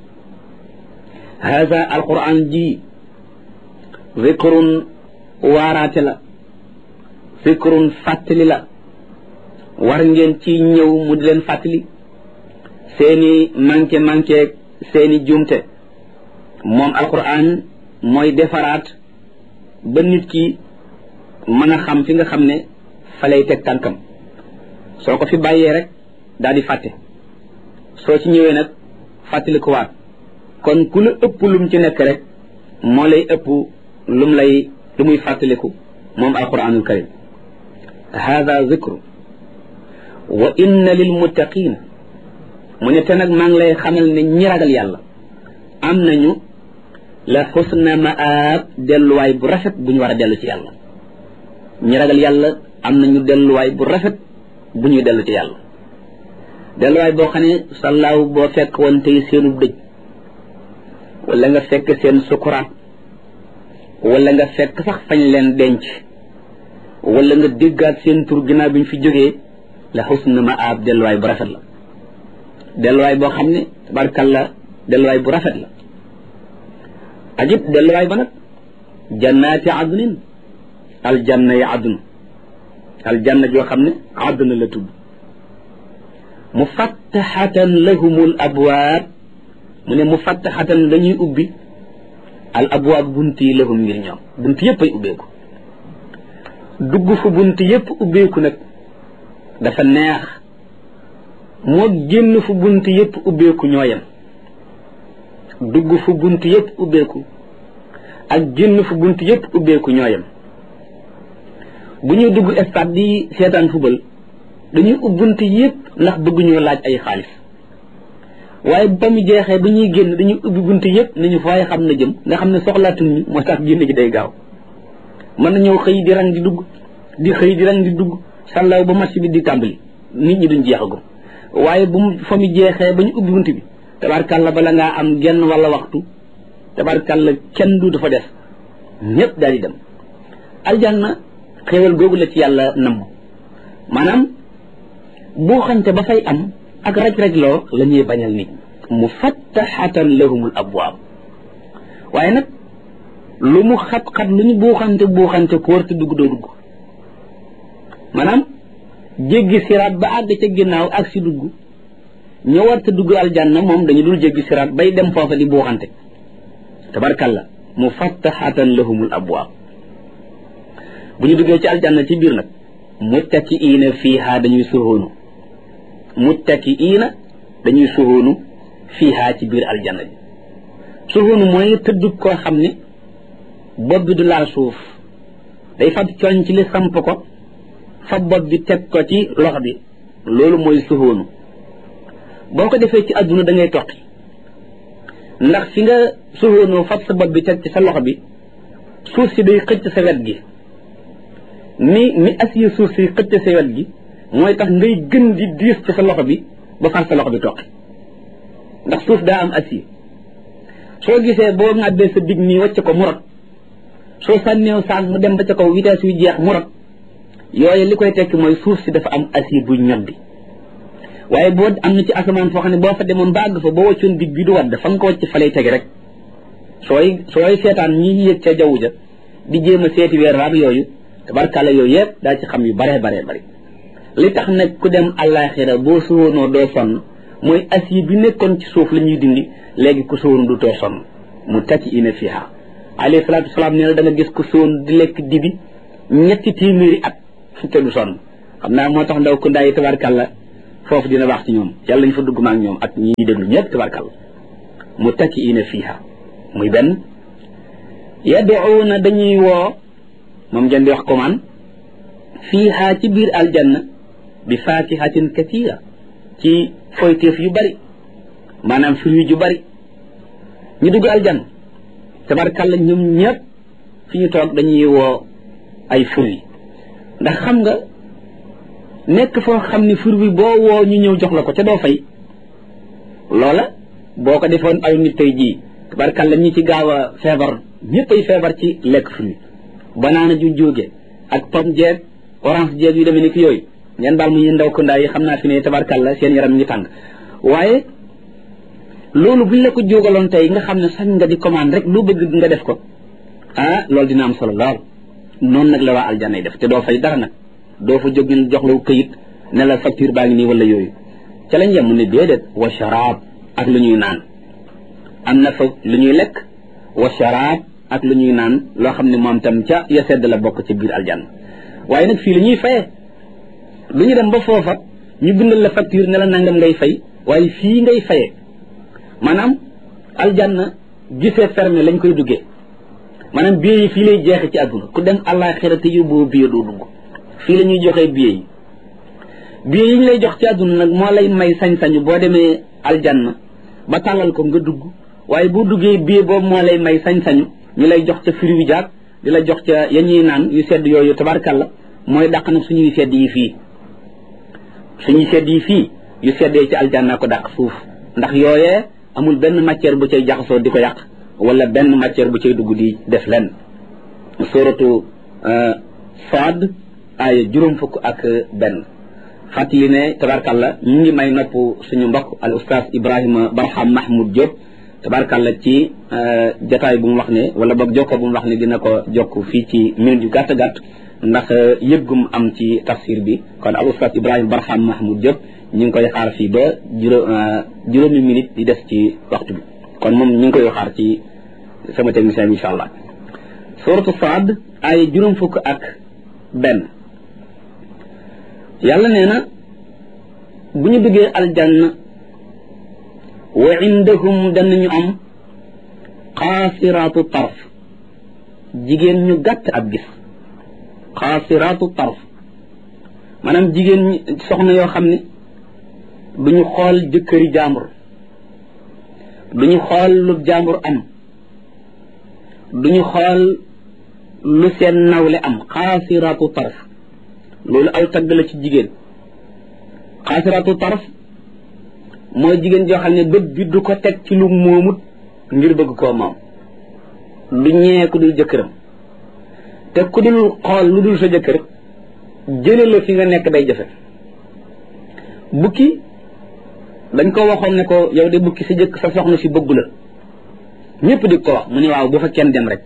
haza alquran ji zikrun waaraate la zikrun fàttali la war ngeen ci ñëw mu di leen fàttali seeni manqué seeni jumte moom alquran mooy defaraat ba nit ki mën a xam fi nga xam ne fa lay teg tànkam soo ko fi bàyyee rek daal di fàtte soo ci ñëwee nag fàttali ko waat kon ku la ëpp lum ci nekk rek moo lay ëpp lu muy fàttaliku moom alquranul karim hada zikru wa inna lil muttaqina mu ne te nag maa ngi lay xamal ne ñi ragal yàlla am nañu la xusna maab delluwaay bu rafet bu ñu war a dellu ci yàlla ñi ragal yàlla am nañu delluwaay bu rafet bu ñuy dellu ci yàlla delluwaay boo xam ne sallaaw boo fekk woon tey seenu dëj wala nga fekk seen sukuraat wala nga fekk sax fañ leen denc wala nga déggaat seen tur ginnaaw bi ñu fi jógee la xusna maab delluwaay bu rafet la delluwaay boo xam ne tabarkalla delluwaay bu rafet la ajib delluwaay ba nag jannaati adnin aljanna yi adn aljanna joo xam ne adna la tudd mufattaxatan lahumul abwaab mu ne mufattaxatan dañuy ubbi al abwaab bunt yi lahum ngir ñoom bunt yépp ay ubbeeku dugg fu bunt yépp ubbeeku nag dafa neex moo génn fu bunt yépp ubbeeku ñooyam dugg fu bunt yépp ubbeeku ak génn fu bunt yépp ubbeeku ñooyam bu ñuy dugg stade di seetaan football dañuy ub bunt yépp ndax bëgguñoo laaj ay xaalis waaye ba mu jeexee ba ñuy génn dañuy ubbi bunt yépp nañu faaye xam na jëm nga xam ne soxlaatuñ ñu moo tax génn gi day gaaw mën nañoo xëy di rang di dugg di xëy di rang di dugg sàllaaw ba match bi di tàmbali nit ñi duñ jeexagum waaye bu mu fa mu jeexee ba ñu ubbi bunt bi tabarkàlla bala ngaa am genn wala waxtu tabarkàlla kenn du dafa def ñépp daal di dem aljanna xéewal googu la ci yàlla namm maanaam boo xañte ba fay am ak raj-rajloo la ñuy bañal nit mufattaxatan lahumul abwaab waaye nag lu mu xat-xat lu ñu buuxante ku warta dugg doo dugg maanaam jéggi siraat ba àgg ca ginnaaw ak si dugg ñoo warta dugg aljanna moom dañu dul jéggi siraat bay dem foofa di buuxante tabarkalla mufattaxatan lahumul abwaab bu ñu duggee ci aljanna ci biir nag muttakiina fiiha dañuy suhoonu muttakiina dañuy suhoonu fiiha ci biir aljanna bi suhoonu mooy tëdd koo xam ne bopp bi du laal suuf day fab coñ ci li samp ko fa bopp bi teg ko ci loxo bi loolu mooy suhoonu boo ko defee ci adduna da ngay toqi ndax fi nga suhoonoo fab sa bopp bi teg ci sa loxo bi suuf si day xëcc sa wet gi ni acier suuf si xëcc sa wet gi mooy tax ngay gën di diis ci sa loxo bi ba far sa loxo bi toqi ndax suuf daa am acier soo gisee boo ŋàbbee sa dig nii wàcc ko mu rot soo sànneew saag mu dem ba ca kaw vitesse yu jeex mu rot yooyu li koy tekki mooy suuf si dafa am acier buy ñoddi waaye boo am na ci asamaan foo xam ne boo fa demoon ba àgg fa boo wàccoon dig bi du wadd fa nga ko wàcc fa lay tege rek sooy seetaan ñi yëg ca jaww ja di jéem a seeti weer raab yooyu tabarkàlla yooyu yëpp daa ci xam yu bare li tax nag ku dem àllaaxira boo suwoonoo doo sonn mooy acier bi nekkoon ci suuf la ñuy dindi léegi ku suwoon du too sonn muttakiina fiihaa alayhi salaatu wasalaam nee na da nga gis ku suwoon di lekk dibi 2 téeméeri at te du sonn xam naa moo tax ndaw ku ndaay tabarkàlla foofu dina baax ci ñoom yàlla ñu fa dugg maak ñoom ak ñi déglu ñëpp tabarkalla muttakiina fiiha muy benn yad'uuna dañuy woo moom ngeen di wax commande fiiha ci biir aljanna bi faakihatin katira ci foyteef yu bari maanaam fruit yu bari ñu dugg aljanna tabarkalla ñoom ñëpp fi ñu toog dañuy woo ay fruit ndax xam nga nekk foo xam ni fruit boo woo ñu ñëw jox la ko ca doo fay loola boo ko defoon ay nit tey jii tabarkalla ñi ci gaaw a feebar ñëpp ay feebar ci lekk fruit banaana ju jóge ak pomme jeeg orange jeeg yu demee ni ki yooyu ngeen baal mu ñu ndaw ko ndaa yi xam naa fi ne tabarkalla seen yaram ñu tàng waaye loolu buñ la ko jógaloon tey nga xam ne sañ nga di commande rek lu bëgg nga def ko loolu dina am solo lool noonu nag la waa aljanna yi def te doo fay dara nag doo fa jóg ñu jox la këyit ne la facture baa ngi nii wala yooyu ca lañ yem mu ne déedéet wa sharaab ak lu ñuy naan am na fa lu ñuy lekk wa sharaab ak lu ñuy naan loo xam ne moom tam ca ya sedd la bokk ci biir aljanna waaye nag fii la ñuy fayee lu ñu dem ba foofa ñu bindal la facture ne la nangam ngay fay waaye fii ngay fayee maanaam aljanna gisee fermé lañ koy duggee maanaam billet yi fii lay jeexe ci àdduna ku dem àllaaxira te yóbboo billet doo dugg fii la ñuy joxee billet yi ñu lay jox ci àdduna nag moo lay may sañ-sañu boo demee aljanna ba tàllal ko nga dugg waaye boo duggee billet boobu moo lay may sañ-sañu ñu lay jox ca fruit yu jaag di la jox ca ya ñuy naan yu sedd yooyu tabarkalla mooy dàq nag suñuy sedd yi fii yu seddee ci aljanna ko dàq suuf ndax yooyee amul benn matière bu cay jaxasoo di ko yàq wala benn matière bu cay dugg di def lenn suratu Saad aaya 60 fàttali ne tabarkalla ñu ngi may nopp suñu mbokk al oustaz Ibrahima Barham Mahmoud Diop tabarkalla ci jataay bu mu wax ne wala boog jokko bu mu wax ne dina ko jokk fii ci minute yu gàtt gàtt ndax yëggum am ci tafsir bi kon al oustaz Ibrahima Barham Mahmoud Diop ñu ngi koy xaar fii ba juróomi minute di des ci waxtu bi kon moom ñu ngi koy xaar ci sama technicien bi incha allah suratu Saad ay 61 yàlla nee na bu ñu duggee aljanna wa indahum danañu am xaasiraatu tarf jigéen ñu gàtt ab gis xaasiraatu tarf maanaam jigéen ñi soxna yoo xam ne duñu xool jëkkëri jàmbur duñu xool lu jàmbur am duñu xool lu seen nawle am xaasiraatu tarf loolu aw tagg la ci jigéen xaasiraatu tarf mooy jigéen joo xam ne bët bi du ko teg ci lu moomut ngir bëgg koo moom du ñee ku dul jëkkëram te ku dul xool lu dul sa jëkkër jële la fi nga nekk day jafe bukki dañ ko waxoon ne ko yow de bukki sa soxna si bëggu la ñëpp di ko wax mu ne waaw bu fa kenn dem rek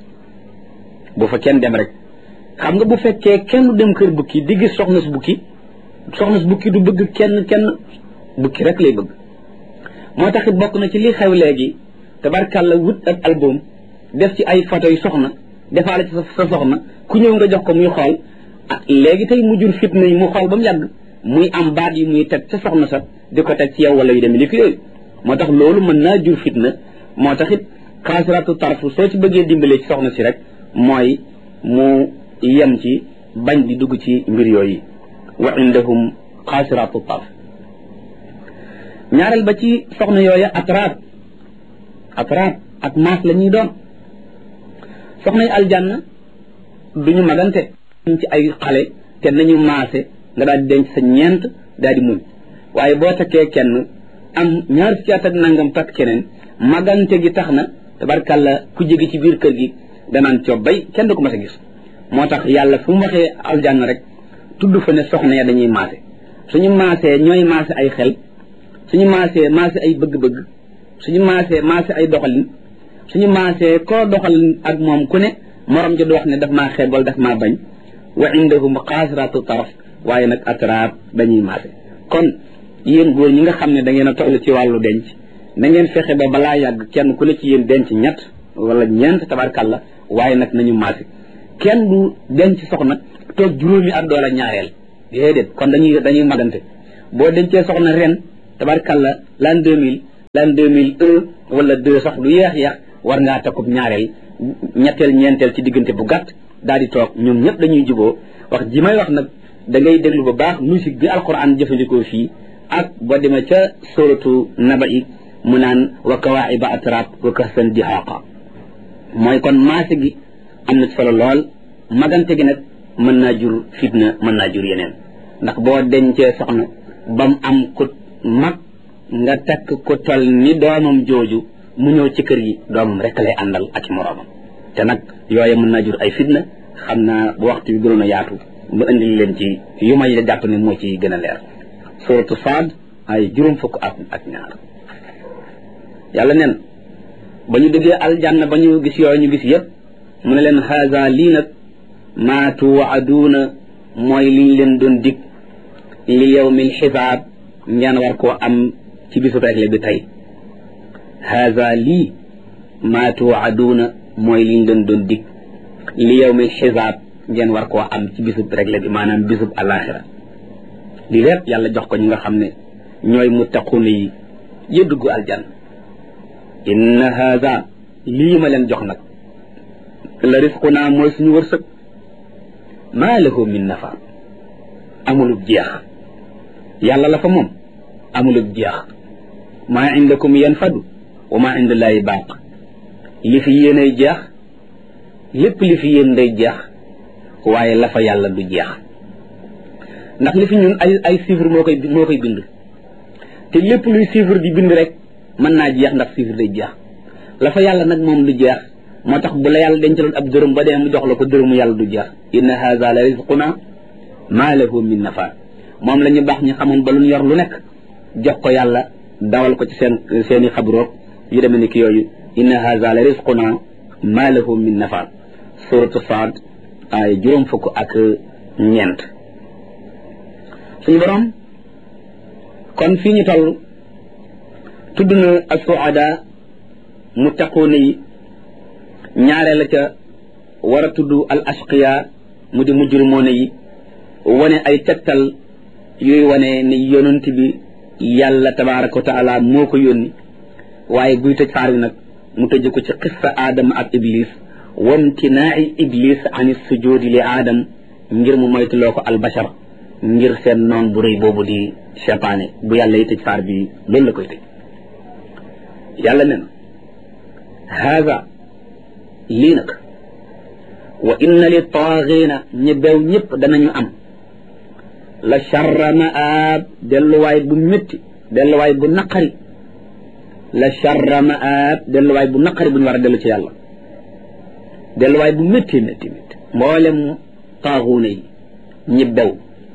xam nga bu fekkee kenn dem kër bukki di gis soxna si bukki du bëgg kenn bukki rek lay bëgg moo tax it bokk na ci li xew léegi tabarkàlla wut ak album def ci ay photo yu soxna defaale ci sa soxna ku ñëw nga jox ko muy xool léegi tey mu jur fitna yi mu xool ba mu yàgg muy am baat yi muy teg ca soxna sa di ko teg ci yow wala yu demee ni ko yooyu moo tax loolu mën naa jur fitna moo tax it xaasiraatu tarfu soo ci bëggee dimbalee ci soxna si rek mooy mu yem ci bañ di dugg ci mbir yooyu wa indahum xaasiraatu tarf ñaareel ba ci soxna yooya atraab ak maas la ñuy doon soxna yi aljanna duñu magante ci ay xale te nañu maase nga daal di denc sa ñeent daal di muñ waaye boo takkee kenn am ñaar fukki at ak nangam takk keneen magante gi tax na tabarkàlla ku jege ci biir kër gi danaan coob bay kenn du ko mas a gis moo tax yàlla fu mu waxee aljanna rek tudd fa ne soxna ya dañuy maase suñu maasee ñooy maase ay xel suñu maasee maase ay bëgg-bëgg suñu maase ay doxalin suñu maasee koo doxalin ak moom ku ne morom ja du wax ne daf maa xeeb wala daf maa bañ wa indahum xaasiraatu taraf waaye nag atraab dañuy maase kon yéen góor ñi nga xam ne da ngeen a toll ci wàllu denc na ngeen fexe ba balaa yàgg kenn ku ne ci yéen denc ñett wala ñeent tabarkàlla waaye nag nañu maase kenn du denc soxna toog juróomi at doola ñaareel déedéet kon dañuy magante boo dencee soxna ren tabarkalla l'an 2000 l'an 2001 wala 2 sax lu yeex war ngaa takkub ñaareel ñetteel ñeenteel ci diggante bu gàtt daal di toog ñoom ñëpp dañuy juboo wax ji may wax nag da ngay déglu bu baax musique bi alquran jëfandikoo fii ak boo demee ca suratu naba'i mu naan wa kawaa'iba atraab wa kahsan dihaaqa mooy kon maase gi am na solo lool magante gi nag mën naa jur fitna mën naa jur yeneen ndax boo dencee soxna bam am ku mag nga takk ku tol ni doomam jooju mu ñëw ci kër gi doomam rek lay àndal ak i moroomam te nag yooye mën naa jur ay fitna xam naa bu waxtu bi gënoon a yaatu mu indil leen ci yu may jàpp ne moo ci gën a leer suratu Saad ay juróom fukk ak ñaar yàlla nen ba ñu déggee aljanna ba ñu gis yooyu ñu gis yëpp mu ne leen haza lii nag maa tuwaaduuna mooy liñ leen doon dig li yawmil xisaab ngeen war koo am ci bisu regle bi tey haza lii maa tuwaaduuna mooy liñ leen doon dig li yawmil xisaab ngeen war koo am ci bisub regle bi maanaam bisub alaxira lii lépp yàlla jox ko ñi nga xam ne ñooy muttaquuna yi ya dugg aljanna inna haza lii ma leen jox nag la risquna mooy suñu wërsëg maa lahu min nafa amulub jeex yàlla la fa moom amulub jeex maa indakum yanfadu wa maa indallaahi baaq li fi yéenay jeex lépp li fi yéen day jeex waaye la fa yàlla du jeex ndax li fi ñun ay chiffre moo koy bind te lépp luy chiffre di bind rek mën naa jeex ndax chiffre day jeex la fa yàlla nag moom du jeex moo tax bu la yàlla dencaloon ab dërëm ba dee mu jox la ko dërëmu yàlla du jeex inna haza la rizquna ma lahu min nafa moom la ñu baax ñi xamoon ba lu ñu yor lu nekk jox ko yàlla dawal ko ci seeni xabroog yu demee ni ki yooyu inna haza la rizquna ma lahu min nafa suratu Saad ay juróom fukk ak ñeent suñu borom kon fii ñu toll tudd na as-suada muttaquuna yi ñaare la ca war a tudd al ashqiya mu di mujrimoona yi wane ay tegtal yuy wane ni yonent bi yàlla tabaraka wa taala moo ko yónni waaye buy tëj saar bi nag mu tëj ko ci qissa aadama ak iblis wamtinaa'i iblis ani sujudi li aadam ngir mu moytuloo ko albashar ngir seen noon bu rëy boobu di cheytaane bu yàlla yi tëj saar bi loolu la koy tëj yàlla ne na haada lii nag wa inna li taaxiina ñi bew ñëpp danañu am la charra maab delluwaay bu métti delluwaay bu naqari la charra maab delluwaay bu naqari bu ñu war a dellu ci yàlla delluwaay bu métti mboolem taaxuuna yi ñi bew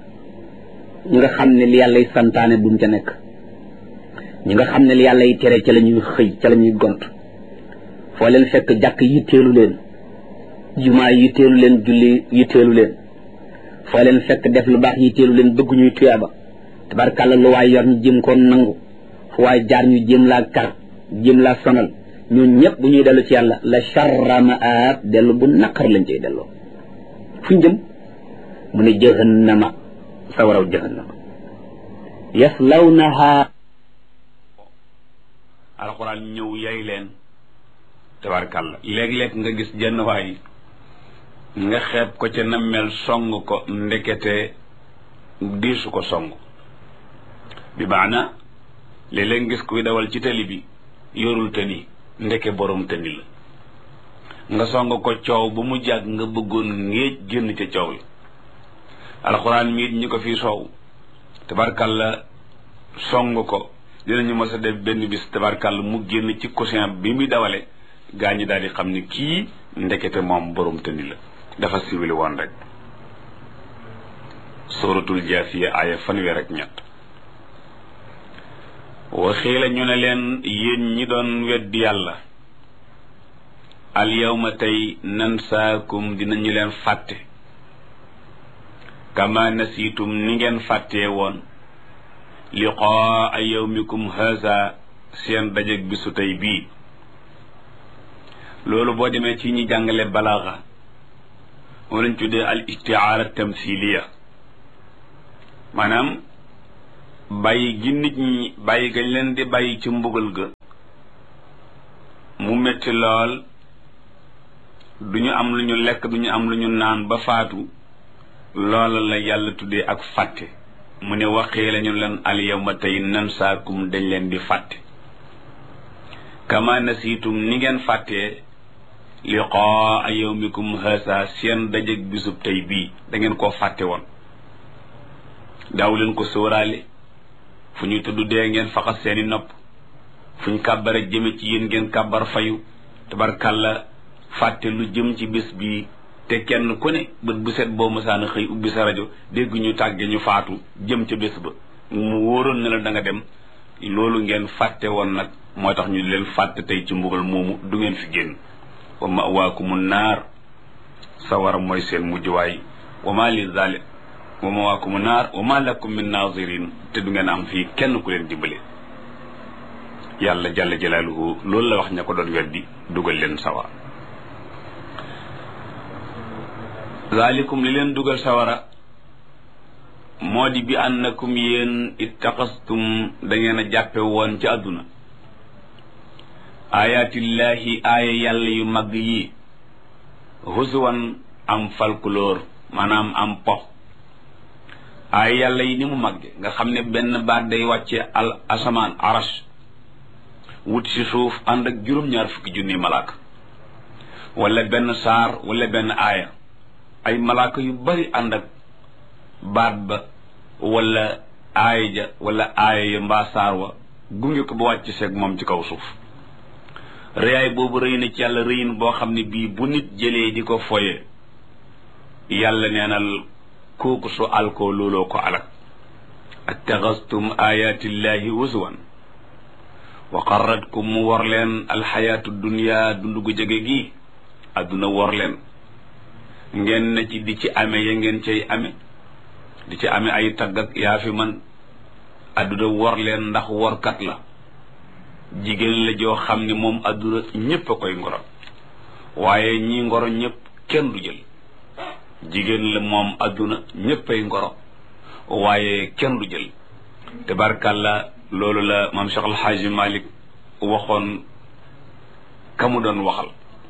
ñi nga xam ne li yàlla y santaane duñ ca nekk ñi nga xam ne li yàlla y tere ca la ñuy xëy ca la ñuy gont foo leen fekk jàkk yitteelu leen jumaa yitteelu leen julli yitteelu leen foo leen fekk def lu baax yitteelu leen bëgg ñuy tuyaaba tabarkàlla lu waay yor ñu jëm koon nangu fu waay jaar ñu jëm laa kar jëm laa sonal ñun ñëpp bu ñuy dellu ci yàlla la charra maab dellu bu naqar lañ cay delloo fuñ jëm mu ne jahannama sawaraw jahannama yaslawnaha alxuraan ñëw yay leen tabarkàlla léeg-léeg nga gis jenn waay nga xeeb ko ca nammel song ko ndekete diisu ko song bi maana léeg-léeg ngis kuy dawal ci tali bi yorul tëni ndeke borom tëni la nga song ko coow ba mu jàgg nga bëggoon ngéej génn ca coow li alxuraan miit ñi ko fii soow tabarkàlla song ko dinañu mës a def benn bis tabarkàlla mu génn ci coussin bi muy dawale gaa ñi daal di xam ne kii ndekete moom borom tëni la dafa siwili woon rek suratul jaasiya aaya fanweer ak ñett waxii la ñu ne leen yéen ñi doon weddi yàlla al yawma tey nansaakum dinañu leen fàtte kama nasiitum ni ngeen fàttee woon liqaa yawmikum haza seen dajeg bisu tey bii loolu boo demee ci ñi jàngale balaaxa moo lañ tuddee al istiaara tamthiliya maanaam bàyyi gi nit ñi bàyyi gañ leen di bàyyi ci mbugal ga mu metti lool duñu am lu ñu lekk duñu am lu ñu naan ba faatu loola la yàlla tuddee ak fàtte mu ne waxee lañu leen al yawma tey nansaakum dañ leen di fàtte kama nasiitum ni ngeen fàttee liqaa yawmikum haasa seen dajeg bisub tey bii da ngeen koo fàtte woon daaw leen ko sóoraale fu ñu tudd dee ngeen faxas seeni nopp fu ñu kàbbare jëme ci yéen ngeen kàbbar fayu tabarkàlla fàtte lu jëm ci bés bii te kenn ku ne bët bu set boo mësaana xëy ubbi sa rajo dégg ñu tàgge ñu faatu jëm ca bés ba mu wóoroon ne la da nga dem loolu ngeen fàtte woon nag moo tax ñu leen fàtte tey ci mbugal moomu du ngeen fi génn wa mawaakumu naar sawara mooy seen mujjuwaay wa ma li zalim wa mawaakumu naar wa ma lakum min nazirin te du ngeen am fii kenn ku leen dimbale yàlla jalla jalaaluhu loolu la wax ña ko doon weddi dugal leen sawara zalikum li leen dugal sawara moo di bi annakum yéen ittaqastum da ngeen a jàppe woon ci àdduna ayatillahi aaya yàlla yu mag yi husuwan am folklore maanaam am po aaya yàlla yi ni mu magge nga xam ne benn baat day wàcce al asamaan arash wut si suuf ànd ak juróom-ñaar fukki junni malaaka wala benn saar wala benn aaya ay malaaka yu bari ànd ak baat ba wala aaya ja wala aaya ya mbaa saar wa gunge ko ba wàcc seeg moom ci kaw suuf rëyaay boobu rëy na ci yàlla rëyin boo xam ne bii bu nit jëlee di ko foye yàlla neenal kooku su alkoo looloo ko alak attaxastum ayatillahi husuwan wa qarratkum mu wor leen alxayaatu dunia dundu gu jege gi adduna wor leen ngeen na ci di ci ame ya ngeen cay ame di ci ame ay tagg ak yaa fi man adduna wor leen ndax workat la jigéen la joo xam ne moom adduna ñépp a koy ngoro waaye ñi ngoro ñépp kenn du jël jigéen la moom adduna ñépp ay ngoro waaye kenn du jël tabarkàlla loolu la maam Cheikh Al Hadji Malick waxoon ka mu doon waxal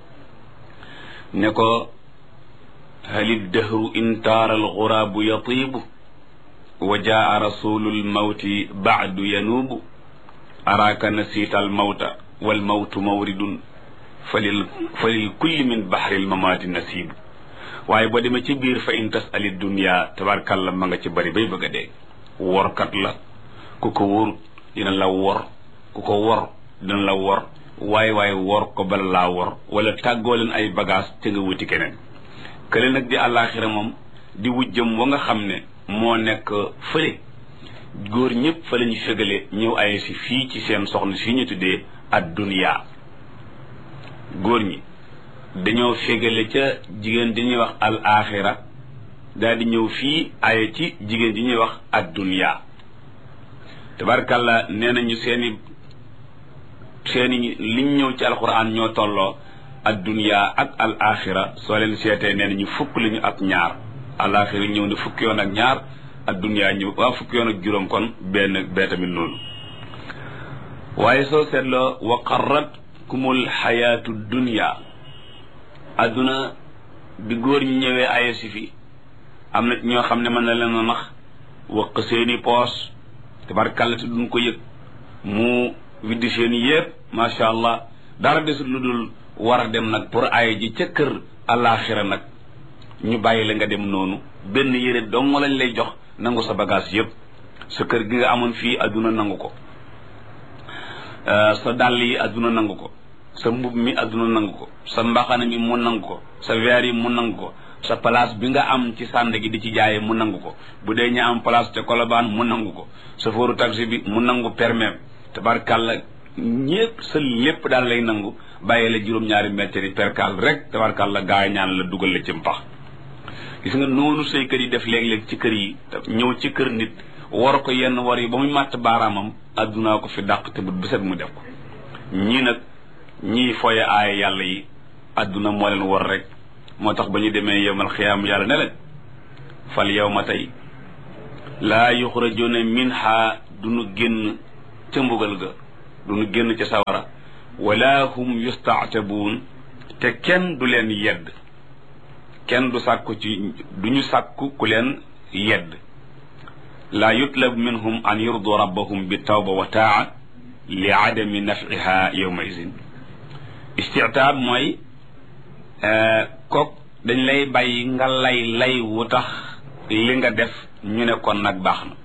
ne ko halid dahru intaara alxuraabu yatiibu wa jaa rasulul mawti baadu yanuubu araaka nasiita almawta walmawtu mawridun falil kulli min baxri almamaati nasiibu waaye boo demee ci biir fa in tasali dunia tabarkàlla ma nga ci bari bay bëgg a dee workat la ku ko wóor dina la wor ku ko wor dina la wor waaye wor ko bala laa wor wala tàggoo leen ay bagage te nga wuti keneen kële nag di àllaaxira moom di wujjëm wa nga xam ne moo nekk fële góor ñëpp fa la ñu fegale ñëw ay si fii ci seen soxna si ñu tuddee ad-dunya góor ñi dañoo fegale ca jigéen di ñuy wax al axira daal di ñëw fii ay ci jigéen di ñuy wax ad-dunya tabarkàlla nee nañu seeni liñ ñëw ci alquran ñoo tolloo ad-dunya ak al axira soo leen seetee nee nañu fukk lañu ak ñaar al axira ñëw ne fukki yoon ak ñaar ad-dunya ñëw fukki yoon ak juróom kon benn bee tamit noonu waaye soo seetloo wa qarratkumul xayaatu dunya adduna bi góor ñi ñëwee aye si fi am na ñoo xam ne mën na leen a nax waq seeni poos tabarkàlla te duñ ko yëg mu widdi seeni yépp macha allah dara desul lu dul war a dem nag pour aye ji ca kër alaxira nag ñu bàyyi la nga dem noonu benn yére dong lañ lay jox nangu sa bagage yépp sa kër gi nga amoon fii adduna nangu ko sa dàll yi adduna nangu ko sa mbub mi adduna nangu ko sa mbaxana mi mu nangu ko sa verre yi mu nangu ko sa place bi nga am ci sànd gi di ci jaaye mu nangu ko bu dee ña am place te Colobane mu nangu ko sa fóoru taxi bi mu nangu permis tabarkàlla ñépp sa lépp daal lay nangu bàyyi la juróom-ñaari mètres yi perkal rek tabarkàlla gaa ñaan la dugal la ci mpax gis nga noonu say kër yi def léeg-léeg ci kër yi ñëw ci kër nit war ko yenn war yi ba muy màtt baaraamam addunaa ko fi dàq te bu set mu def ko ñii nag ñii foye aaya yàlla yi adduna moo leen war rek moo tax ba ñu demee yowmal xiyaam yàlla ne leen fal yawma tey laa yuxrajuna minha duñu génn ca mbugal ga duñu génn ca sawara wala hum yustaatabuun te kenn du leen yedd kenn du sàkku ci duñu sàkku ku leen yedd laa yutlab minhum an yurdu rabbahum bi tawba wa taa li adami nafiha yawma izin istitaab mooy kook dañ lay bàyyi nga lay wu tax li nga def ñu ne kon nag baax na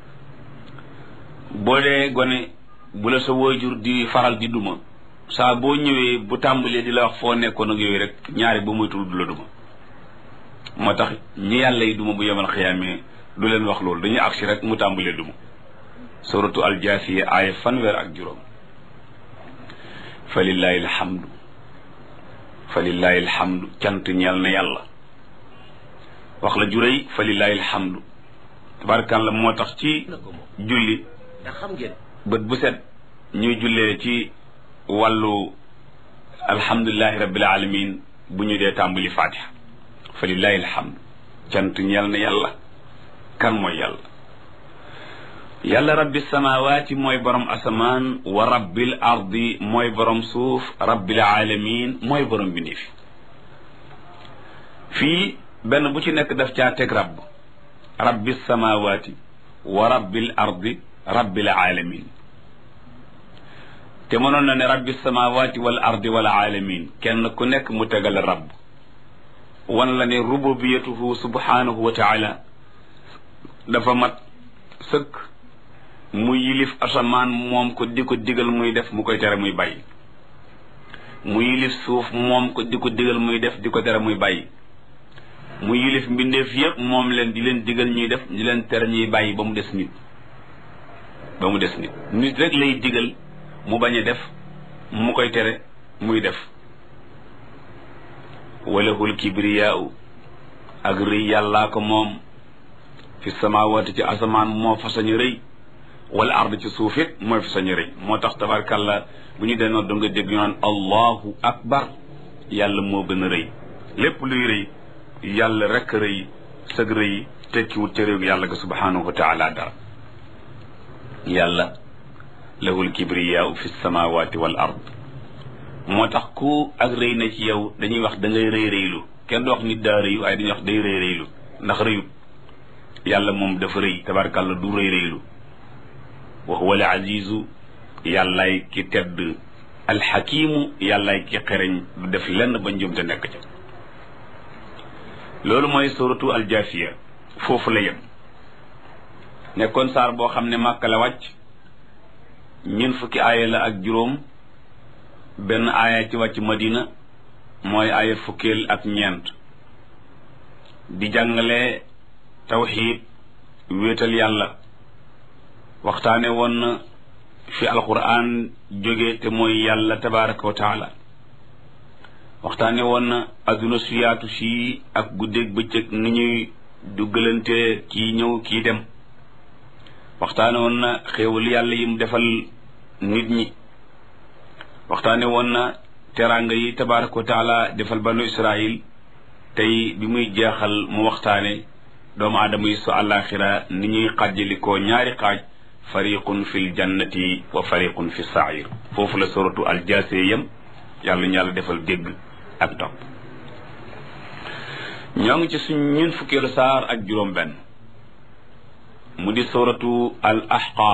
boo dee gone bu la sa waajur di faral di duma saa boo ñëwee bu tàmbalee di la wax foo nekkoon ak yooyu rek ñaari ba muy tul du la duma moo tax ñi yàlla yi duma bu yemal xiyaamee du leen wax loolu dañuy agsi rek mu tàmbalee duma suratu aljaasiya aaya 5 fa lillahi alhamdu cant ñeel na yàlla wax la juréy fa lillahi alhamdu tabarkan la moo tax ci julli bët bu set ñuy jullee ci wàllu alhamdulillahi rabbil alamin bu ñu dee tàmbali fatiha fa lillahi alhamdu cant ñeel na yàlla kan mooy yàlla rabbi samawati mooy borom asamaan wa rabbil ardi mooy borom suuf rabbil alamin mooy borom bindéef fii benn bu ci nekk daf caa teg rabbi samawati wa rabbil ardi rabbil alamin te mënoon na ne rabbi samawati wal ardi wal alamin kenn ku nekk mu tegal rabb wan la ne rububiyatuhu subhanahu wa taala dafa mat sëkk mu yilif asamaan moom ko di ko digal muy def mu koy tere muy bàyyi mu yilif suuf moom ko di ko digal muy def di ko tere muy bàyyi mu yilif mbindeef yépp moom leen di leen digal ñuy def di leen tere ñuy bàyyi ba mu des nit nit rek lay digal mu bañ a def mu koy tere muy def walahul kibriyaau ak rëy yàllaa ko moom fi samawati ci asamaan moo fa sañu rëy wala ard ci suuf it mooy fa sañu rëy moo tax tabarkàlla bu ñu denoon da nga dégg ñu naan allahu akbar yàlla moo gën a rëy lépp luy rëy yàlla rek rëy sëg rëy tekkiwut ca réew yàlla ga subhanahu wa taala dara yàlla lahul kibriyaau fi samawati wal ard moo tax ku ak rëy na ci yow dañuy wax da ngay rëy rëylu kenn du wax nit daa rëy waaye dañuy wax day rëy rëylu ndax rëyut yàlla moom dafa rëy tabarkàlla du rëy rëylu wa huwa al azizu yàllaay ki tedd alxakimu yàllaay ki xereñ du def lenn ba njum te nekk ca loolu mooy suratu aljaafiya foofu la yem nekkoon saar boo xam ne Màkka la wàcc ñeent fukki aaya la ak juróom benn aaya ci wàcc Madina mooy aaya fukkeel ak ñeent di jàngale tawxiid wéetal yàlla waxtaane woon na fi alquran jóge te mooy yàlla tabaraka wa taala waxtaane woon na adduna su yaatu si ak guddeeg bëccëg ni ñuy duggalante kii ñëw kii dem waxtaane woon na xéewal yàlla yim defal nit ñi waxtaane woon na teraanga yi tabaraka wa taala defal banu israil tey bi muy jeexal mu waxtaane doomu aadama yi su àllaaxira ni ñuy xàjjalikoo ñaari xaaj fariqun fil jannati wa fariqun fi sair foofu la suratu aljaasiya yam yàlla ñu yàlla defal dégg ak topp ñoo ngi ci suñ ñun fukkeelu saar ak juróom benn mu di suratu al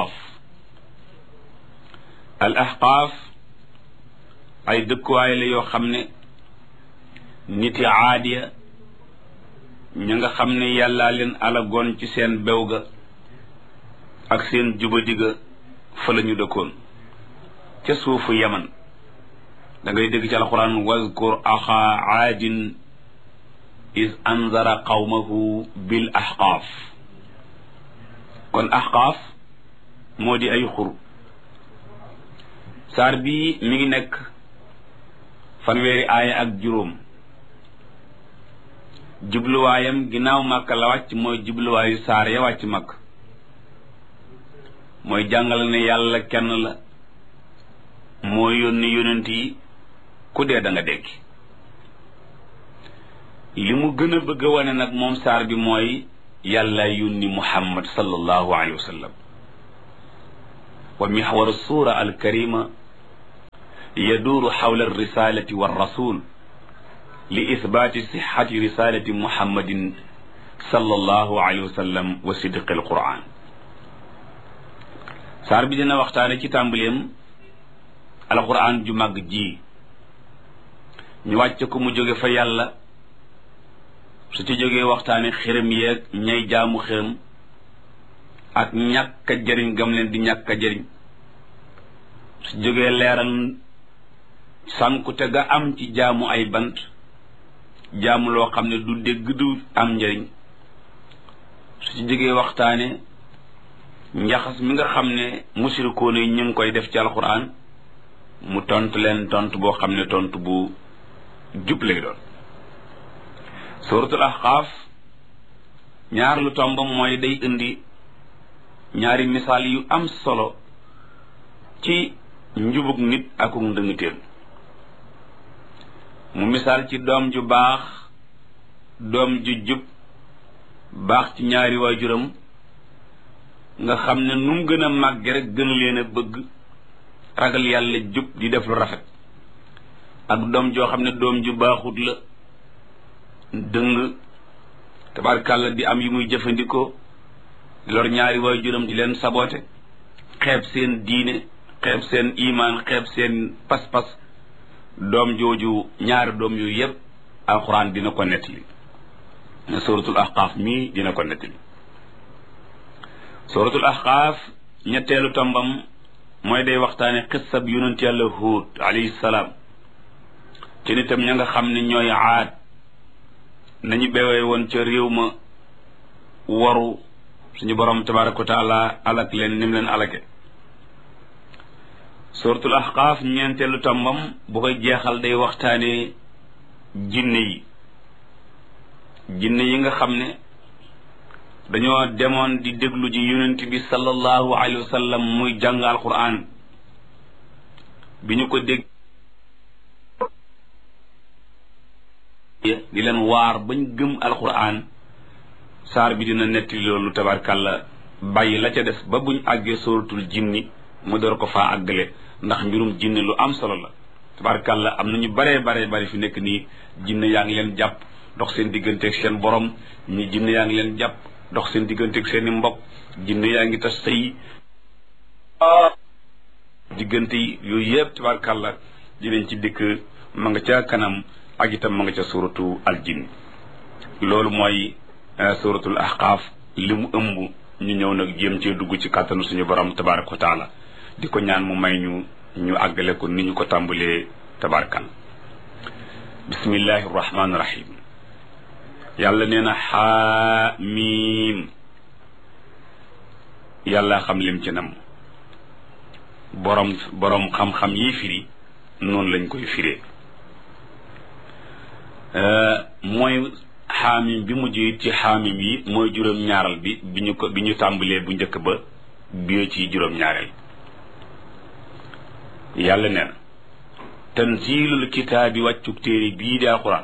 ahqaaf ay dëkkuwaay la yoo xam ne niti aadiya ña nga xam ne yàllaa leen alagoon ci seen bew ga ak seen jubadiga fa la ñu dëkkoon ca suufu yaman da ngay dégg ci alquran wazkur axa aadin is anzara qawmahu bil ahqaaf kon ahqaaf moo di ay xur saar bii mi ngi nekk fanweeri aaya ak juróom jubluwaayam ginnaaw Màkka la wàcc mooy jubluwaayu saar ya wàcc Màkka mooy jàngale ne yàlla kenn la moo yónni yonent yi ku dee da nga dekki li mu gën a bëgg a wane nag moom saar bi mooy yàlla yónni Muhammad sallallahu alayhi wa sallam wa mixwaru sura alkarima yaduuru xawla alrisalati walrasul li ithbaati sixati risalati muhammadin sallallahu alayhi wa sallam wa sidqi alquran. saar bi dina waxtaane ci tàmbaleem alquran ju màgg ji ñu wàcce ko mu jóge fa yàlla, su ci jógee waxtaane xërëm yeeg ñay jaamu xërëm ak ñàkk a jëriñ gam leen di ñàkk a jëriñ, su jógee leeral sànkute ga am ci jaamu ay bant, jaamu loo xam ne du dégg du am njëriñ, su ci jógee waxtaane njaxas mi nga xam ne musirikoon yi ñu ngi koy def ci alxuraan, mu tontu leen tontu boo xam ne tontu bu jub lay doon. suratul ahqaaf ñaar lu tombam mooy day indi ñaari misaal yu am solo ci njubug nit akuk ndëngteem. mu misaal ci doom ju baax, doom ju jub baax ci ñaari waajuram, nga xam ne nu mu gën a màgge rek gën leen a bëgg, ragal yàlla, jub di def lu rafet, ak doom joo xam ne doom ju baaxut la, dëng tabarkàlla, di am yu muy jëfandikoo, di lor ñaari waajuram, di leen saboote, xeeb seen diine, xeeb seen imaan, xeeb seen pas-pas. doom jooju, ñaari doom yooyu yépp alxuraan dina ko nettali, suratul ahqaaf mii dina ko nettali. suratul ahqaaf ñetteelu tombam mooy day waxtaane xissab yonent yàlla Huud alayhi salaam, ci nitam ña nga xam ne ñooy Aad, nañu bewee woon ca réew ma waru suñu borom tabaraka wa taala alak leen nim leen alake. suratul ahqaaf ñeenteelu tombam bu koy jeexal day waxtaane jinne yi nga xam ne dañoo demoon di déglu ji yonent bi sallallahu alayhi wa sallam muy jàng alquran. bi ñu ko dégg di leen waar bañ gëm alquran, saar bi dina nettali loolu tabarkàlla, bàyyi la ca des ba buñ àggee suratul jinni mu door ko faa àggale, ndax mbirum jinne lu am solo la tabarkàlla. am na ñu bare fi nekk nii jinne yaa ngi leen jàpp dox seen digganteeg seen borom, ñi jinne yaa ngi leen jàpp dox seen digganteeg seen i mbokk, jinne yaa ngi tas sëy diggante yi, yooyu yëpp tabarkàlla dinañ ci dikk, ma nga ca kanam, ak itam ma nga ca suratu aljinn. loolu mooy suratul ahqaaf li mu ëmb. ñu ñëw nag jéem cee dugg ci kàttanu suñu borom tabaraka wa taala, di ko ñaan mu may ñu àggale ko ni ñu ko tàmbalee tabarakal. bismillahi rahmaani rahim. yàlla nee na xaamiim, yàlla xam lim ci nam. borom xam-xam yi firi noonu lañ koy firee. mooy xaamim bi mujj it ci xaamim yi mooy juróom-ñaaral bi ñu tàmbalee bu njëkk ba bi ci juróom-ñaareel. yàlla nee na tanzilul kitaabi wàccuk téere bii di alquran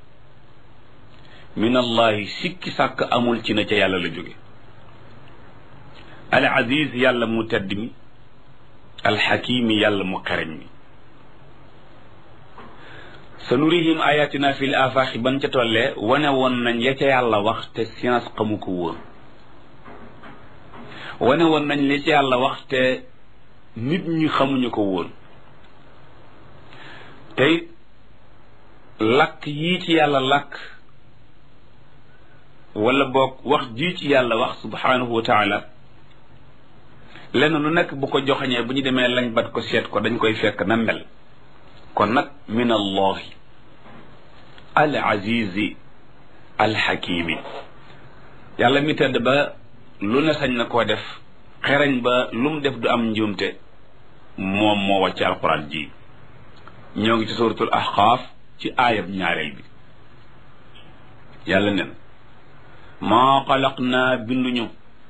min allahi sikki sàkk amul ci na ca yàlla la jóge. al aziz yàlla mu tedd mi, al xakimi yàlla mu xereñ mi. sanurihim ayatina fil afaaxi ban ca tollee wane woon nañ ya ca yàlla wax te science xamu ko woon. wane woon nañ li ca yàlla wax te nit ñi xamuñu ko woon. tey làkk yii ci yàlla làkk, wala boog wax jii ci yàlla wax subhanahu wa taala, lenn lu nekk bu ko joxañee bu ñu demee lañ bat ko seet ko dañ koy fekk na mel. kon nag min allahi al azizi al xakimi, yàlla mi tedd ba lu ne sañ na koo def, xereñ ba lu mu def du am njuumte, moom moo wàcc alquran ji. ñoo ngi ci suratul ahqaaf ci aayab ñaareel bi. yàlla nen maa xalaqnaa binduñu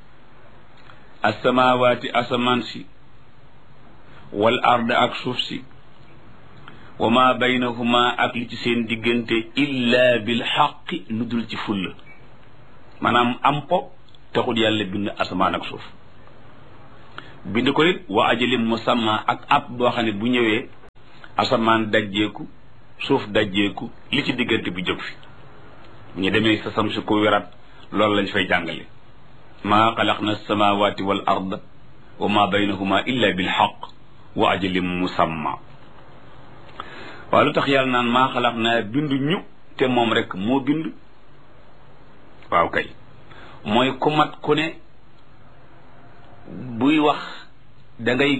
asamawaati asamaan si, wal ard ak suuf si, wa ma baynahuma ak li ci seen diggante, illa bil xaqi lu dul ci fulla. maanaam am po taxul yàlla bind asamaan ak suuf. bind ko it wa ajalin musamma ak app boo xam ne bu ñëwee asamaan dajjeeku suuf dajjeeku li ci diggante bi jóg fi bu ñu demee sa sam si ko wérat loolu lañ fay jàngale maa xalaqna samawati wal ard wa ma baynahuma illa bil haqq wa ajalin musamma waaw lu tax yàlla naan maa xalaqna bindu ñu te moom rek moo bind waaw kay mooy ku mat ku ne buy wax da ngay